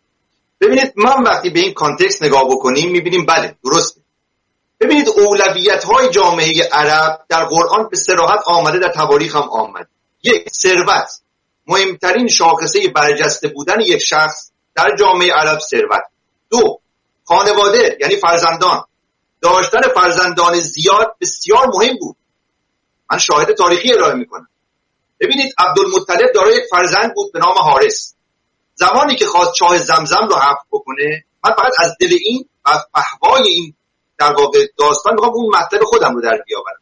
ببینید من وقتی به این کانتکست نگاه بکنیم میبینیم بله درسته. ببینید اولویت‌های جامعه عرب در قرآن به صراحت آمده، در تواریخ هم آمده. یک، ثروت، مهمترین شاخصه برجسته بودن یک شخص در جامعه عرب ثروت. دو، خانواده یعنی فرزندان، داشتن فرزندان زیاد بسیار مهم بود. من شاهد تاریخی ارائه میکنم. ببینید عبدالمطلب دارای یک فرزند بود به نام حارث. زمانی که خواست چاه زمزم رو حفر بکنه، من فقط از دل این و فحوای این در واقع داستان میخوام اون مطلب خودم رو در بیاورم.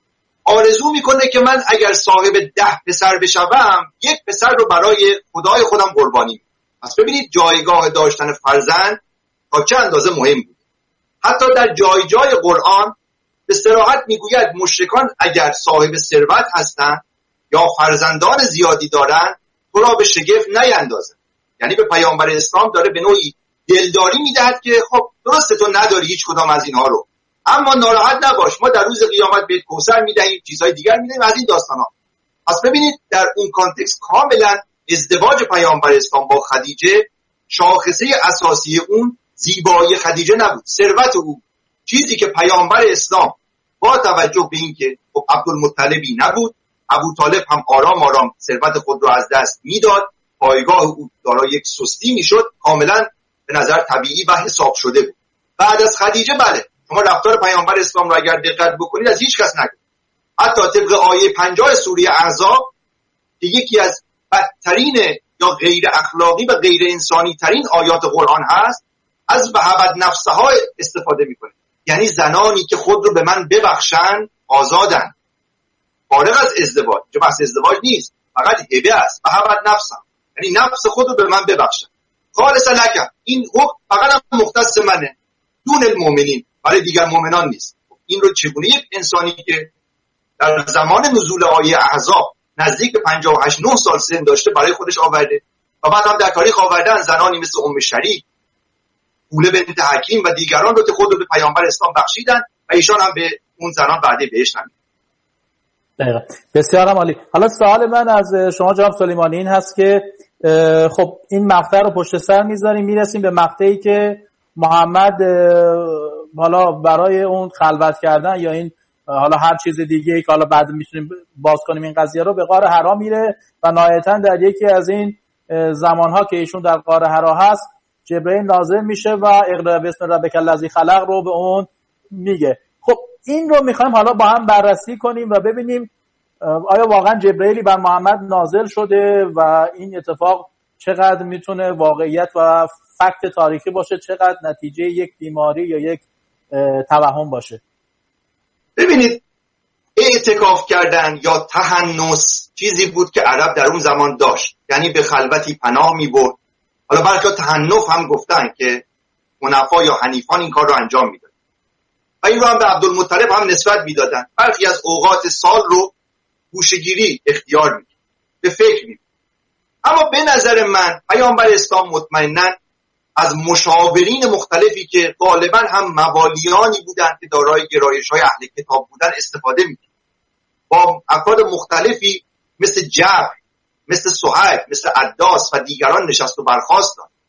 آرزو میکنه که من اگر صاحب ده پسر بشوم، یک پسر رو برای خدای خودم قربانی میکنم. پس ببینید جایگاه داشتن فرزند تا چه اندازه مهم بود. حتی در جای جای قرآن به صراحت میگوید مشرکان اگر صاحب ثروت هستند یا فرزندان زیادی دارند تو را به شگفت نیندازند. یعنی به پیامبر اسلام داره به نوعی دلداری میدهد که خب درسته تو نداری هیچ کدام از اینها رو، اما ناراحت نباش، ما در روز قیامت بهت کوثر میدهیم، چیزهای دیگر میدهیم از این داستانا. پس ببینید در اون کانتکست کاملا ازدواج پیامبر اسلام با خدیجه شاخصه اساسی اون زیبایی خدیجه نبود، ثروت او. چیزی که پیامبر اسلام با توجه به این که خب عبدالمطلبی نبود، ابو طالب هم آرام آرام ثروت خود رو از دست میداد، پایگاه او دارای یک سستی میشد، کاملا به نظر طبیعی و حساب شده بود. بعد از خدیجه بله شما رفتار پیامبر اسلام رو اگر دقت بکنید از هیچ کس نگید. حتی طبق آیه پنجاه سوره احزاب که یکی از بدترین یا غیر اخلاقی و غیر انسانی ترین آیات قرآن هست، از وهبت نفسها استفاده میکنه. یعنی زنانی که خود رو به من ببخشن آزادن، فارغ از ازدواج. چه بحث ازدواج نیست، فقط هبه است. وهبت نفسم یعنی نفس خود رو به من ببخشن. خالص لکم، این حکم فقط مختص منه دون المؤمنین، برای دیگر مؤمنان نیست. این رو چگونه یک انسانی که در زمان نزول آیه احزاب نزدیک پنجاه و هشت نه سال سن داشته برای خودش آورده و بعد هم در تاریخ آوردن زنانی مثل ام شریک، اوله بنت حکیم و دیگران رو که خود رو به پیامبر اسلام بخشیدن و ایشان هم به اون زنان بعدی بهش نمید. دقیقا. بسیار عالی. حالا سوال من از شما جناب سلیمانی این هست که خب این مقطع رو پشت سر میذاریم، میرسیم به مقطعی که محمد حالا برای اون خلوت کردن یا این حالا هر چیز دیگه که حالا بعد میتونیم باز کنیم این قضیه رو، به غار حرا میره و نهایتا در یکی از این زمانها که ایشون در غار حرا هست جبرئیل نازل میشه و اقرا بسم ربک الذی خلق رو به اون میگه. خب این رو میخوایم حالا با هم بررسی کنیم و ببینیم آیا واقعا جبرئیلی بر محمد نازل شده و این اتفاق چقدر میتونه واقعیت و فکت تاریخی باشه، چقدر نتیجه یک بیماری یا یک توهم باشه. ببینید اعتکاف کردن یا تحنس چیزی بود که عرب در اون زمان داشت، یعنی به خلوتی پناه میبرد. حالا برخی تحنف هم گفتن که حنفا یا حنیفان این کار رو انجام میدادن و این رو هم به عبدالمطلب هم نسبت میدادن. برخی از اوقات سال رو گوشه‌گیری اختیار میدید، به فکر میدید. اما به نظر من پیامبر اسلام مطمئناً از مشاورین مختلفی که غالباً هم موالیانی بودند که دارای گرایش‌های اهل کتاب بودن استفاده می‌کرد. با افراد مختلفی مثل جبر، مثل سهیل، مثل عداس و دیگران نشست و برخاست داد.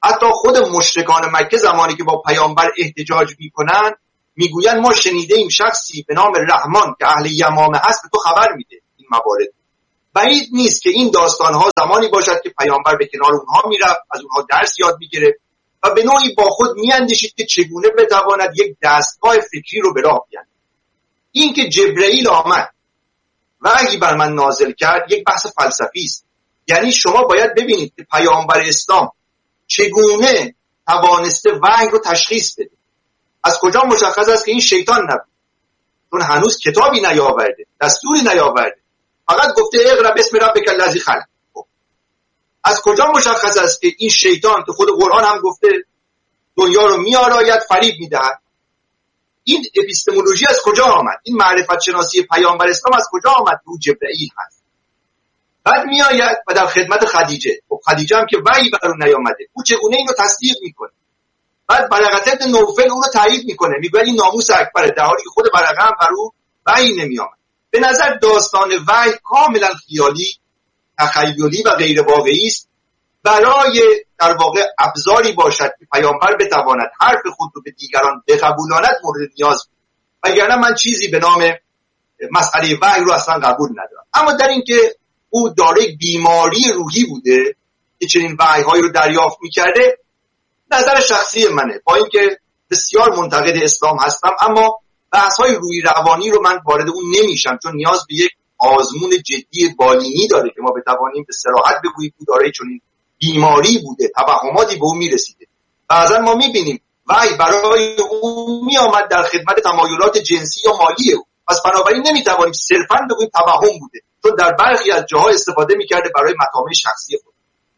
حتی خود مشرکان مکه زمانی که با پیامبر احتجاج میکنن میگوین ما شنیده ایم شخصی به نام رحمان که اهل یمامه هست به تو خبر میده این موارد. بعید نیست که این داستانها زمانی باشد که پیامبر به کنار اونها میرفت، از اونها درس یاد میگرفت و به نوعی با خود میاندیشید که چگونه بتواند یک دستگاه فکری رو به راه بیاندازد. این که جبرئیل آمد وحی بر من نازل کرد یک بحث فلسفی است. یعنی شما باید ببینید که پیامبر اسلام چگونه توانسته وحی رو تشخیص بده. از کجا مشخص است که این شیطان نبود؟ چون هنوز کتابی نیاورده، دستوری نیاورده، فقط گفته اقرا بسم ربک الذی خلق. از کجا مشخص است که این شیطان که خود قرآن هم گفته دنیا رو میآراید فریب میدهد؟ این اپیستمولوژی از کجا آمد؟ این معرفت شناسی پیامبر اسلام از کجا آمد؟ او جبرئیل هست. بعد میآید و در خدمت خدیجه. خب خدیجه هم که وحی بر اون نیامده، او چگونه اینو تصدیق میکنه؟ بعد برقه بن نوفل اون رو تایید میکنه، میگه این ناموس اکبره، در حالی که خود برقه هم بر او وحی نمیآمد. به نظر داستان وحی کاملا خیالی، تخیلی و غیر واقعی است، برای در واقع ابزاری باشد که پیامبر بتواند حرف خود رو به دیگران بقبولاند مورد نیاز بود. وگرنه من چیزی به نام مسئله وحی رو اصلا قبول ندارم. اما در این که او دارای بیماری روحی بوده که چنین وحی‌هایی رو دریافت می‌کرده، نظر شخصی منه، با اینکه بسیار منتقد اسلام هستم، اما بحث‌های روحی روانی رو من وارد اون نمیشم، چون نیاز به یک آزمون جدی بالینی داره که ما بتوانیم به صراحت بگوییم که دارای چنین بیماری بوده، توهماتی به اون میرسیده. بعضا ما میبینیم وحی برای اون میآمد در خدمت تمایلات جنسی یا مالی او، پس بنابراین نمیتوانیم صرفاً بگوییم توهم بوده، چون در برخی از جاها استفاده میکرده برای مطامع شخصی خود.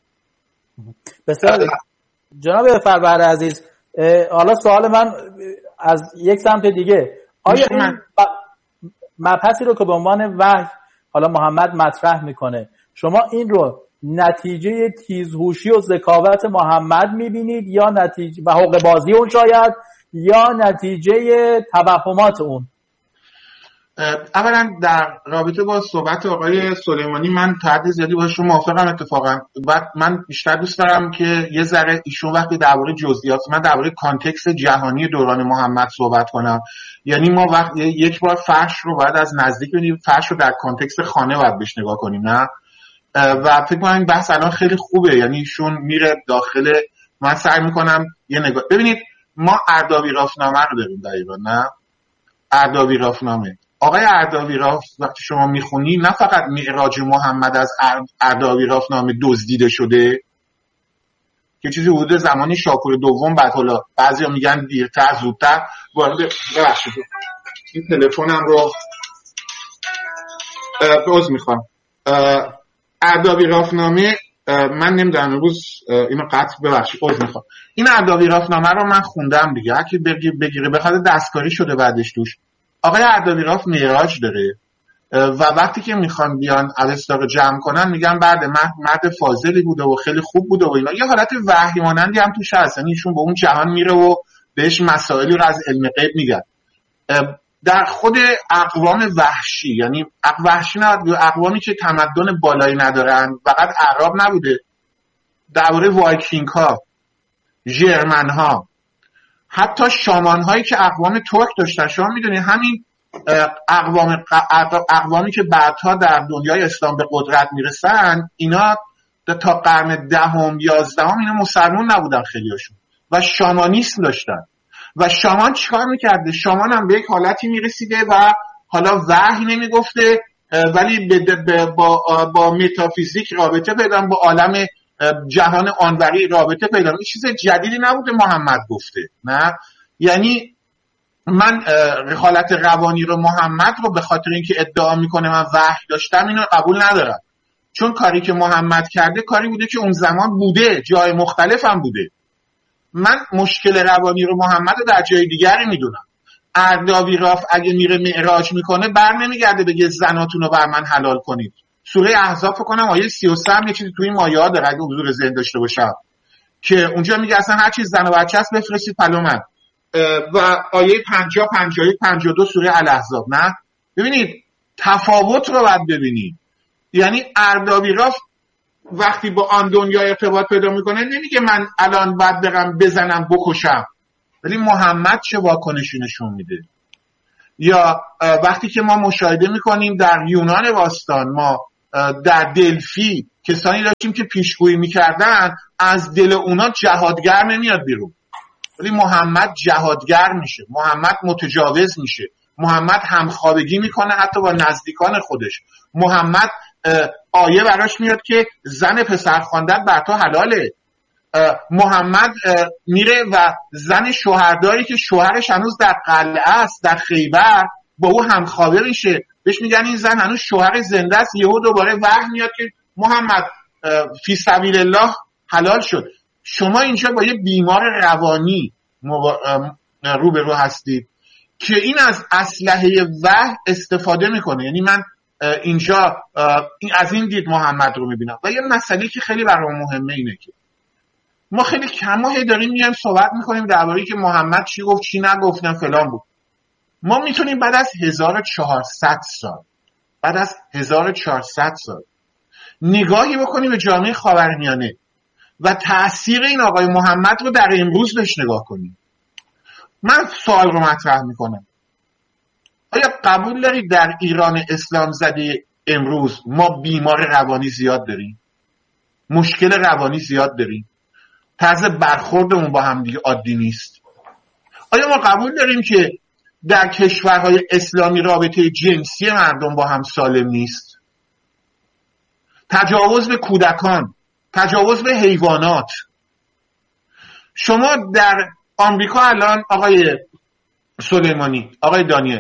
بسیار جناب فربهر عزیز، حالا سوال من از یک سمت دیگه، آیا این مبحثی رو که به عنوان وحی حالا محمد مطرح میکنه، شما این رو نتیجه تیزهوشی و ذکاوت محمد میبینید یا نتیجه و حق بازی اون شاید، یا نتیجه توهمات اون؟ اولا در رابطه با صحبت آقای سلیمانی من تا حد زیادی باشون موافقم اتفاقا، و من بیشتر دوست دارم که یه ذره ایشون وقتی درباره جزئیات، من درباره کانتکست جهانی دوران محمد صحبت کنم. یعنی ما وقت یک بار فرش رو باید از نزدیک ببینیم، فرش رو در کانتکست خانه باید بهش نگاه کنیم، نه؟ و فکر کنم این بحث الان خیلی خوبه، یعنی ایشون میره داخل، من سعی میکنم یه نگاه. ببینید ما اردابی رافنامه رو داریم در ایران، نه؟ اردابی رافنامه، آقای اردابی راف وقتی شما میخونی نه فقط معراج محمد از اردابی رافنامه دزدیده شده که چیزی حدود زمانی شاپور دوم، بعد حالا بعضیا میگن دیرتر زودتر وارد، ببخشید این تلفنم رو باز میخوام. اردابی رافنامه من نمیدونم امروز اینو قطع، ببخشید باز میخوام. این اردابی رافنامه رو من خوندم دیگه، هر کی بگیره بخواد دستکاری شده بعدش توش. آقای اردابی راف معراج داره و وقتی که میخوان بیان اوستا رو جمع کنن میگن بعد مرد فاضلی بوده و خیلی خوب بوده و اینا، یه حالت وحی مانندی هم توش هست، یعنی ایشون به اون جهان میره و بهش مسائلی رو از علم غیب میگن. در خود اقوام وحشی، یعنی وحشی نه، اقوامی که تمدن بالایی ندارن، فقط اعراب نبوده، درباره وایکینگ ها، ژرمن ها، حتی شامان هایی که اقوام ترک داشتن، شما میدونید همین اقوام اقوامی که بعدها در دنیای اسلام به قدرت میرسن، اینا تا قرن دهم یازدهم اینا مسلمان نبودن خیلیاشون و شامانیسم داشتن. و شامان چیکار میکرده؟ شامان هم به یک حالتی میرسیده و حالا وحی نمیگفته ولی با با متافیزیک رابطه پیدا، با عالم جهان آنوری رابطه پیدا. این چیز جدیدی نبوده محمد گفته، نه؟ یعنی من حالت روانی رو محمد رو به خاطر اینکه ادعا میکنه من وحی داشتم اینو قبول ندارم، چون کاری که محمد کرده کاری بوده که اون زمان بوده، جای مختلف هم بوده. من مشکل روانی رو محمد رو در جای دیگری میدونم. اردابی راف اگه میره معراج میکنه بر نمیگرده بگه زناتون رو بر من حلال کنید. سوره احزاب فکر کنم آیه سی و سه هم یه چیزی توی این آیه ها داره اگه حضور ذهن داشته باشم، که اونجا میگه اصلا هر چیز زن و بچه است بفرستید پلو من. و آیه پنجاه پنجاه و یک پنجاه و دو سوره الاحزاب. نه ببینید تفاوت رو باید ببینید. یعنی اردابی راف وقتی با آن دنیا ارتباط پیدا میکنه نمیگه من الان باید برم بزنم بکشم، ولی محمد چه واکنشی نشون میده. یا وقتی که ما مشاهده میکنیم در یونان باستان، ما در دلفی کسانی داشتیم که پیشگویی میکردن از دل اونا جهادگر نمیاد بیرون، ولی محمد جهادگر میشه، محمد متجاوز میشه، محمد همخوابگی میکنه حتی با نزدیکان خودش. محمد آیه براش میاد که زن پسر خواندن بر تو حلاله. محمد میره و زن شوهرداری که شوهرش هنوز در قلعه است در خیبر با او همخوابه میشه، بهش میگن این زن هنوز شوهر زنده است. یهو دوباره وحی میاد که محمد فی سبیل الله حلال شد. شما اینجا با یه بیمار روانی روبرو هستید که این از اسلحه وحی استفاده میکنه. یعنی من اینجا از این دید محمد رو میبینم. و یه مسئله که خیلی برام مهمه اینه که ما خیلی کماهی داریم میایم صحبت میکنیم درباره که محمد چی گفت چی نگفت فلان بود. ما میتونیم بعد از هزار و چهارصد سال بعد از هزار و چهارصد سال نگاهی بکنیم به جامعه خاورمیانه و تأثیر این آقای محمد رو در امروز بهش نگاه کنیم. من سوال رو مطرح میکنم، آیا قبول دارید در ایران اسلام زده امروز ما بیمار روانی زیاد داریم؟ مشکل روانی زیاد داریم؟ طرز برخوردمون با هم دیگه عادی نیست؟ آیا ما قبول داریم که در کشورهای اسلامی رابطه جنسی مردم با هم سالم نیست؟ تجاوز به کودکان، تجاوز به حیوانات. شما در آمریکا الان آقای سلیمانی، آقای دانیل،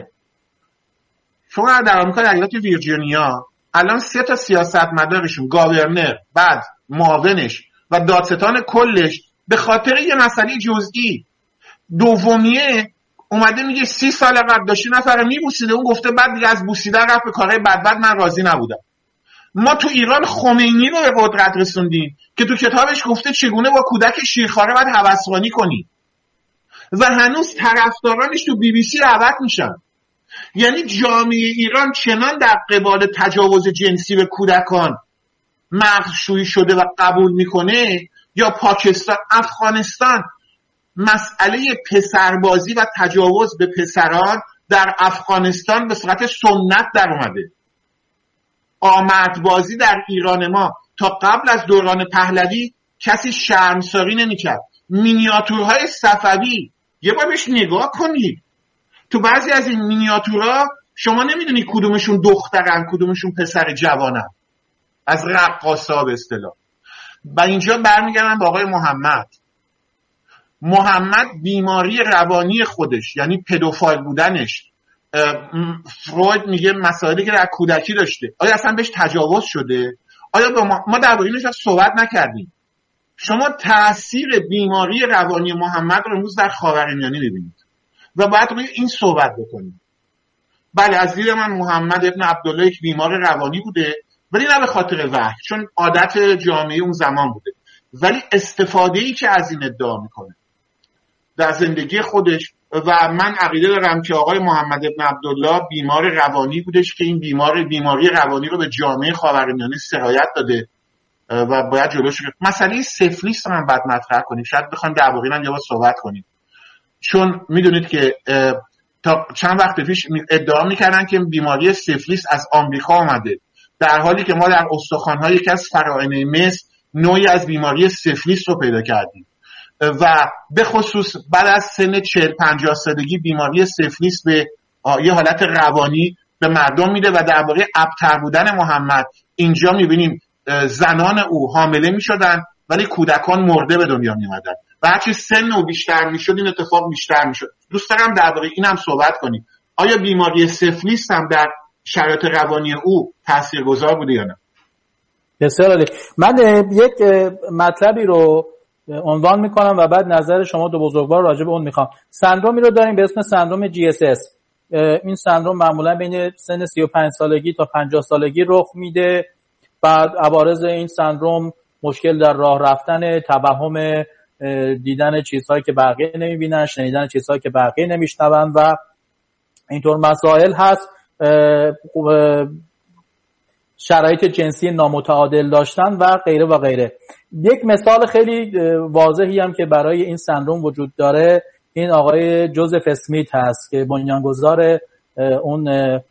شما در آمریکا در ایالت ویرجینیا الان سه تا سیاستمدارشون، گاورنر، بعد معاونش و دادستان کلش، به خاطر یه مسئله جزئی دومیه اومده میگه سی سال قبل داشتی نفر میبوسیده، اون گفته بعد دیگه از بوسیدن رفت به کارهای بد بد، من راضی نبودم. ما تو ایران خمینی رو به قدرت رسوندیم که تو کتابش گفته چگونه با کودک شیرخواره باید هوسرانی کنی و هنوز طرفدارانش تو بی بی سی دعوت میشن. یعنی جامعه ایران چنان در قبال تجاوز جنسی به کودکان مغزشویی شده و قبول میکنه، یا پاکستان، افغانستان، مسئله پسربازی و تجاوز به پسران در افغانستان به صورت سنت در اومده. آمدبازی در ایران ما تا قبل از دوران پهلوی کسی شرمساری نمی‌کرد. مینیاتورهای صفوی یه بار بهش نگاه کنید، تو بعضی از این مینیاتورها شما نمیدونی کدومشون دخترن کدومشون پسر جوانن، از رقاصا به اصطلاح. و اینجا برمیگردم به آقای محمد. محمد بیماری روانی خودش، یعنی پدوفایل بودنش، فروید میگه مسائلی که در کودکی داشته، آیا اصلا بهش تجاوز شده؟ آیا با ما, ما در اینش صحبت نکردیم؟ شما تأثیر بیماری روانی محمد رو امروز در خاورمیانه می‌بینید و باید روی این صحبت بکنیم. بله، از دید من محمد ابن عبدالله یک بیمار روانی بوده، ولی نه به خاطر وحی، چون عادت جامعه اون زمان بوده، ولی استفاده‌ای که از این ادعا میکنه در زندگی خودش. و من عقیده دارم که آقای محمد ابن عبدالله بیمار روانی بودش که این بیمار بیماری روانی رو به جامعه خاورمیانه سرایت داده و باید جلوش گرفت. مسئله سفلیس رو من بعد مطرح کنیم، شاید بخوایم در واقع من یه بار صحبت کنیم، چون میدونید که تا چند وقت پیش ادعا میکردن که بیماری سفلیس از آمریکا آمده، در حالی که ما در استخوان‌های یکی از فرائنه مصر نوعی از بیماری سفلیس رو پیدا کردیم و به خصوص بعد از سن چهل پنجاه سالگی بیماری سفلیس به یه حالت روانی به مردم میده و در واقع ابتر بودن محمد اینجا میبینیم زنان او حامله میشدن ولی کودکان مرده به دنیا میمدن و هرچی سن او بیشتر میشد این اتفاق بیشتر میشد. دوست دارم در واقع این هم صحبت کنیم، آیا بیماری سفلیس هم در شرایط روانی او تاثیرگذار بوده یا نه؟ بسیار عالی. من یک مطلبی رو عنوان میکنم و بعد نظر شما دو بزرگوار راجع به اون میخوام. سندرومی رو داریم به اسم سندروم جی اس اس. این سندروم معمولا بین سن سی و پنج سالگی تا پنجاه سالگی رخ میده. بعد عوارض این سندروم مشکل در راه رفتن، توهم دیدن چیزهایی که بقیه نمیبینن، شنیدن چیزهایی که بقیه نمیشنون و اینطور مسائل هست. شرایط جنسی نامتعادل داشتن و غیره و غیره. یک مثال خیلی واضحی هم که برای این سندروم وجود داره این آقای جوزف اسمیت هست که بنیانگذار اون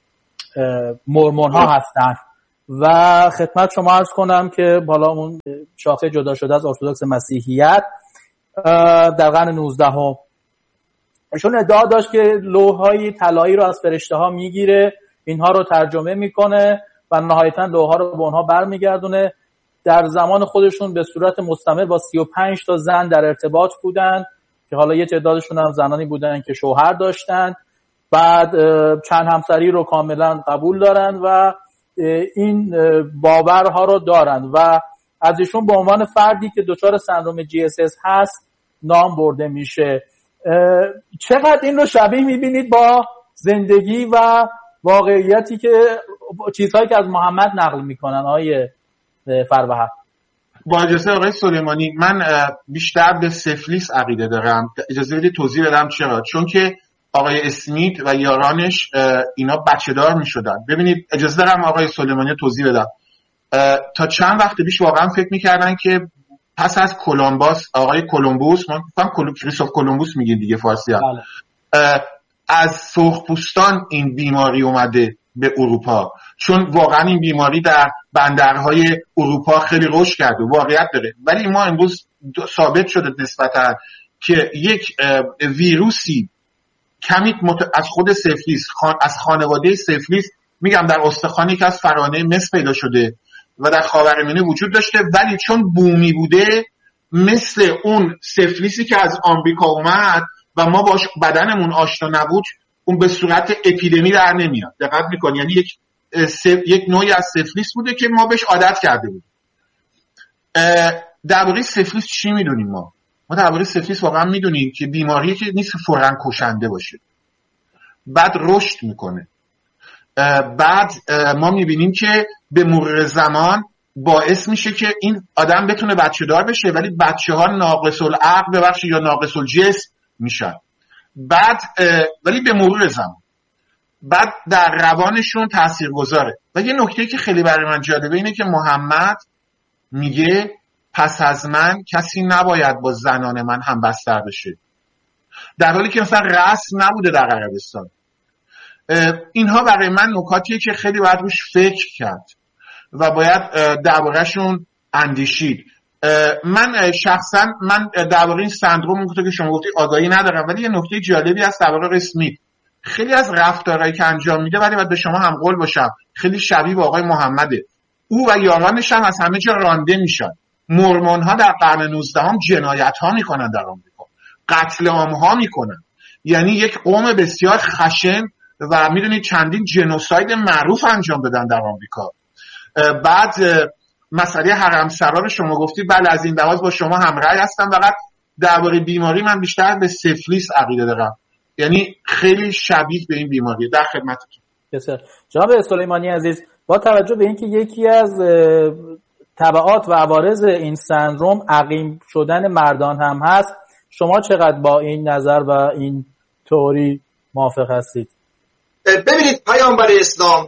مورمون ها هستن و خدمت شما عرض کنم که بالا اون شاخه جدا شده از ارتدوکس مسیحیت در قرن نوزدهم ایشون ادعا داشت که لوح‌های طلایی رو از فرشته ها میگیره، اینها رو ترجمه میکنه و نهایتا لوح‌ها رو به اونها برمیگردونه. در زمان خودشون به صورت مستمر با سی و پنج تا زن در ارتباط بودن که حالا یه تعدادشون هم زنانی بودن که شوهر داشتن، بعد چند همسری رو کاملا قبول دارن و این باورها رو دارن و از ایشون به عنوان فردی که دچار سندروم جی اس اس هست نام برده میشه. چقدر این رو شبیه میبینید با زندگی و واقعیتی که چیزهایی که از محمد نقل میکنن آقای فروهر؟ با اجازه آقای سلیمانی، من بیشتر به سفلیس عقیده دارم. اجازه بدید توضیح بدم چرا. چون که آقای اسمیت و یارانش اینا بچه دار می شدن. ببینید اجازه دارم آقای سلیمانی توضیح بدم. تا چند وقت پیش واقعا فکر می کردن که پس از کولومبوس، آقای کولومبوس، من فهم کریستوف کولومبوس میگه دیگه فارسی هم، از سرخپوستان این بیماری اومده به اروپا، چون واقعا این بیماری در بندرهای اروپا خیلی رشد کرده، واقعیت داره. ولی ما امروز ثابت شده نسبتا که یک ویروسی کمی از خود سفلیس، از خانواده سفلیس، میگم در استخوانی که از فرانه مس پیدا شده و در خاورمیانه وجود داشته، ولی چون بومی بوده مثل اون سفلیسی که از آمریکا اومد و ما باش بدنمون آشنا نبود، اون به صورت اپیدمی در نمیاد. دقت میکنی؟ یعنی یک سف... یک نوعی از سفلیس بوده که ما بهش عادت کرده بودیم. درباره سفلیس چی میدونیم ما؟ ما درباره سفلیس واقعا میدونیم که بیماریه که نیست فوراً کشنده باشه، بعد رشد میکنه، بعد ما میبینیم که به مرور زمان باعث میشه که این آدم بتونه بچه دار بشه، ولی بچه ها ناقص العقل ببخشید یا ناقص الجسم میشن. بعد ولی به مرور زمان بعد در روانشون تأثیر گذاره. و یه نکته که خیلی برای من جالبه اینه که محمد میگه پس از من کسی نباید با زنان من هم بستر بشه، در حالی که مثلا رسم نبوده در عربستان. اینها برای من نکاتیه که خیلی باید روش فکر کرد و باید درباره‌شون اندیشید. من شخصا من درباره این سندروم که شما گفتی آگاهی ندارم، ولی یه نکته جالبی هست درباره اسمیت. خیلی از رفتارهایی که انجام میده، ولی باید به شما هم قول باشم، خیلی شبیه به آقای محمده. او و یارانش هم از همه جا رانده میشن. مورمون ها در قرن نوزدهم جنایت ها میکنن در آمریکا، قتل عام ها میکنن. یعنی یک قوم بسیار خشن و میدونید چندین جنوساید معروف انجام دادن در آمریکا. بعد مسئله حرمسرا رو شما گفتی، بله از این لحاظ با شما همرأی هستم. فقط درباره بیماری من بیشتر به سفلیس عقیده دارم، یعنی خیلی شبیه به این بیماری. در خدمتتون. بسیار. جناب سلیمانی عزیز، با توجه به اینکه یکی از تبعات و عوارض این سندروم عقیم شدن مردان هم هست، شما چقدر با این نظر و این تئوری موافق هستید؟ ببینید پیامبر اسلام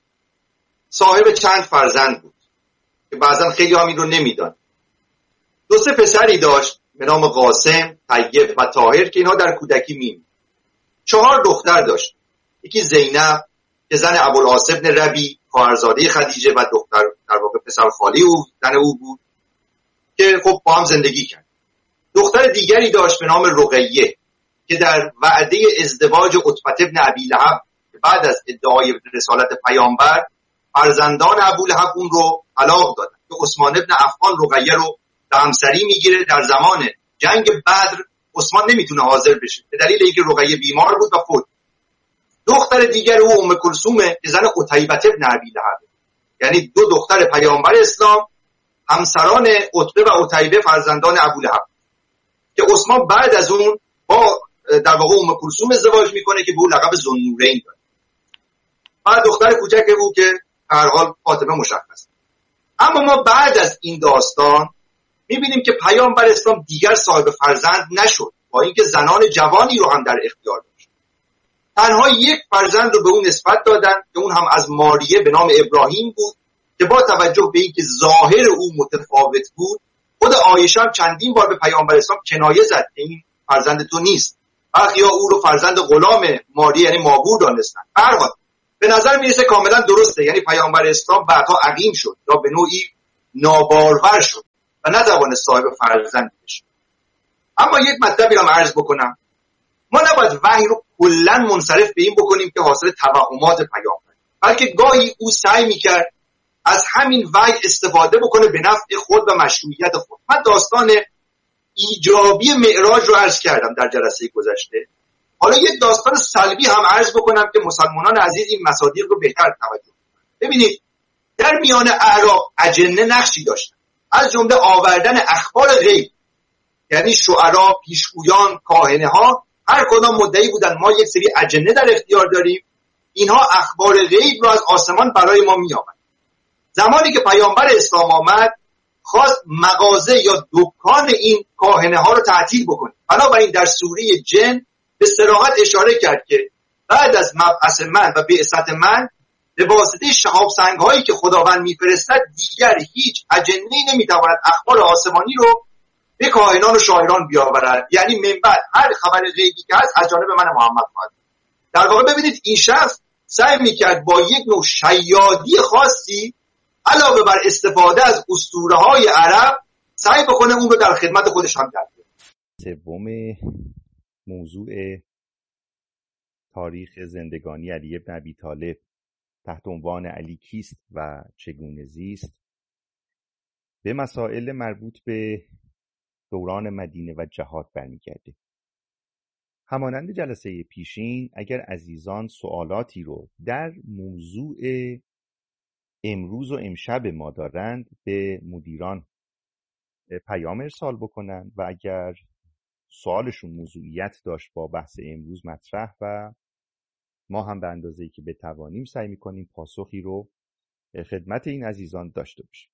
صاحب چند فرزند بود که بعضا خیلی هم این رو نمیدان. دو سه پسری داشت به نام قاسم، طیب و طاهر که اینها در کودکی می‌میرد. چهار دختر داشت. یکی زینب که زن ابوالعاص بن ربیع، خواهرزاده خدیجه و دختر در واقع پسر خالی او زن او بود که خب با هم زندگی کرد. دختر دیگری داشت به نام رقیه که در وعده ازدواج عتبه بن ابی لهب بعد از ادعای رسالت پیامبر فرزندان ابولهب اون رو طلاق دادن که عثمان بن عفان رقیه رو به همسری میگیره. در زمان جنگ بدر عثمان نمیتونه حاضر بشه به دلیل اینکه رقیه بیمار بود و فوت. دختر دیگر او ام کلثومه که زن عتیبه بن ابی لهب، یعنی دو دختر پیامبر اسلام همسران عتبه و عتیبه فرزندان ابولهب که عثمان بعد از اون با در واقع ام کلثوم ازدواج میکنه که به او لقب ذوالنورین داد. بعد دختر کوچک او که هر حال فاطمه مشخص. اما ما بعد از این داستان میبینیم که پیامبر اسلام دیگر صاحب فرزند نشد، با اینکه زنان جوانی رو هم در اختیار داشت. تنها یک فرزند رو به اون نسبت دادن که اون هم از ماریه به نام ابراهیم بود که با توجه به اینکه ظاهر او متفاوت بود، خود عایشه هم چندین بار به پیامبر اسلام کنایه زد که این فرزند تو نیست. برخی ها او رو فرزند غلام ماری یعنی مابور دانستن. به هر حال به نظر میرسه کاملا درسته، یعنی پیامبر اسلام بعدها عقیم شد یا به نوعی نابارور شد و نتوانست صاحب فرزند بشه. اما یک مطلبی رو عرض بکنم، ما نباید وحی رو کلا منصرف به این بکنیم که حاصل توهمات پیامبر، بلکه گاهی او سعی میکرد از همین وحی استفاده بکنه به نفع خود و مشروعیت خود. من داستان ایجابی معراج رو عرض کردم در جلسه گذشته. حالا یک داستان سلبی هم عرض بکنم که مسلمانان عزیز این مصادیق رو بهتر توجه کنند. ببینید، در میان اعراب اجنه نقشی داشتن، از جمله آوردن اخبار غیب، یعنی شعرا، پیشگویان، کاهنه ها هر کدام مدعی بودن ما یک سری اجنه در اختیار داریم، اینها اخبار غیب رو از آسمان برای ما می آورد. زمانی که پیامبر اسلام آمد خواست مغازه یا دکان این کاهنه ها رو تعطیل بکنه. بنابراین در سوره جن به صراحت اشاره کرد که بعد از مبعث من و بعثت من به واسطه شهاب سنگ هایی که خداوند میفرستد دیگر هیچ اجنه‌ای نمیتواند اخبار آسمانی رو به کاهنان و شاعران بیاورد. یعنی من بعد هر خبر غیبی که هست از جانب من محمد خواهد. در واقع ببینید این شخص سعی میکرد با یک نوع شیادی خاصی علاوه بر استفاده از اسطوره‌های عرب سعی بکنه اون رو در خدمت خودش هم در بیاره. سوم موضوع تاریخ زندگانی علی بن ابی طالب تحت عنوان علی کیست و چگونه زیست به مسائل مربوط به دوران مدینه و جهاد برمیگرده. همانند جلسه پیشین اگر عزیزان سوالاتی رو در موضوع امروز و امشب ما دارند به مدیران پیام ارسال بکنن و اگر سوالشون موضوعیت داشت با بحث امروز مطرح و ما هم به اندازه‌ای که بتوانیم سعی می‌کنیم پاسخی رو خدمت این عزیزان داشته باشیم.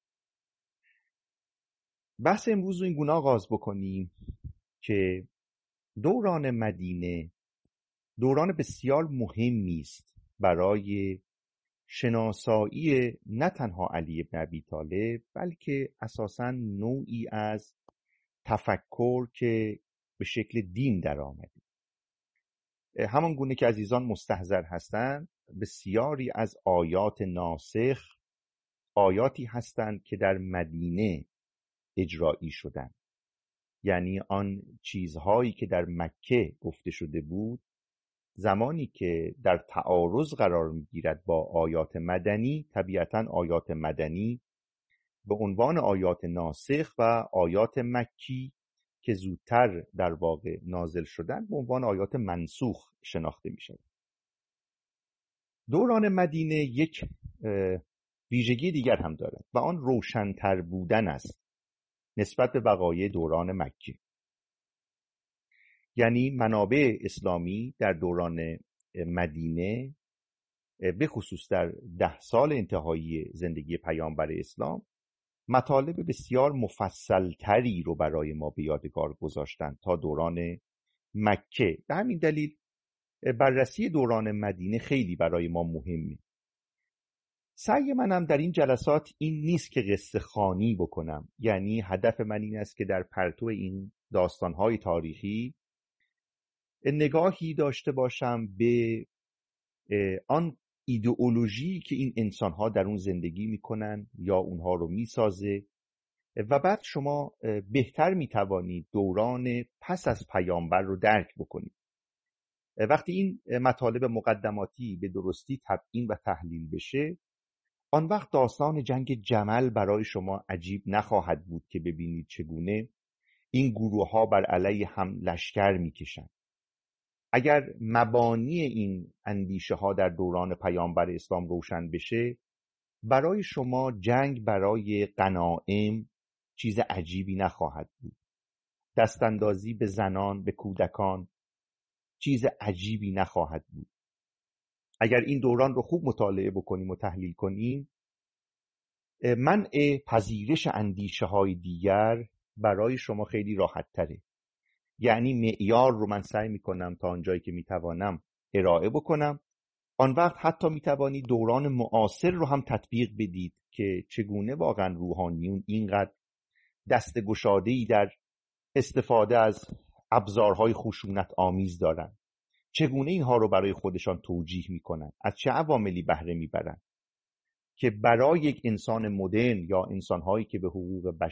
بحث امروز رو این گونه آغاز بکنیم که دوران مدینه دوران بسیار مهمی است برای شناسایی نه تنها علی بن ابی طالب بلکه اساساً نوعی از تفکر که به شکل دین در آمده. همان گونه که عزیزان مستحضر هستند بسیاری از آیات ناسخ آیاتی هستند که در مدینه اجرایی شدند، یعنی آن چیزهایی که در مکه گفته شده بود زمانی که در تعارض قرار میگیرد با آیات مدنی، طبیعتاً آیات مدنی به عنوان آیات ناسخ و آیات مکی که زودتر در واقع نازل شدن به عنوان آیات منسوخ شناخته می شود. دوران مدینه یک ویژگی دیگر هم دارد و آن روشن‌تر بودن است نسبت به بقایای دوران مکی. یعنی منابع اسلامی در دوران مدینه به خصوص در ده سال انتهایی زندگی پیامبر اسلام مطالب بسیار مفصلتری رو برای ما به یادگار گذاشتن تا دوران مکه. به همین دلیل بررسی دوران مدینه خیلی برای ما مهمه. سعی منم در این جلسات این نیست که قصه خوانی بکنم، یعنی هدف من این است که در پرتو این داستان‌های تاریخی نگاهی داشته باشم به آن ایدئولوژی که این انسان‌ها در اون زندگی میکنن یا اونها رو میسازه و بعد شما بهتر میتوانید دوران پس از پیامبر رو درک بکنید. وقتی این مطالب مقدماتی به درستی تبیین و تحلیل بشه، آن وقت داستان جنگ جمل برای شما عجیب نخواهد بود که ببینید چگونه این گروه ها بر علیه هم لشکر میکشند. اگر مبانی این اندیشه ها در دوران پیامبر اسلام روشن بشه، برای شما جنگ برای غنایم چیز عجیبی نخواهد بود. دستاندازی به زنان، به کودکان چیز عجیبی نخواهد بود. اگر این دوران رو خوب مطالعه بکنیم و تحلیل کنیم، منع پذیرش اندیشه های دیگر برای شما خیلی راحت تره. یعنی معیار رو من سعی میکنم تا آنجایی که میتوانم ارائه بکنم آن وقت حتی میتوانید دوران معاصر رو هم تطبیق بدید که چگونه واقعا روحانیون اینقدر دست گشاده‌ای در استفاده از ابزارهای خشونت آمیز دارند، چگونه اینها رو برای خودشان توجیه میکنن، از چه عواملی بهره میبرن که برای یک انسان مدرن یا انسانهایی که به حقوق بشر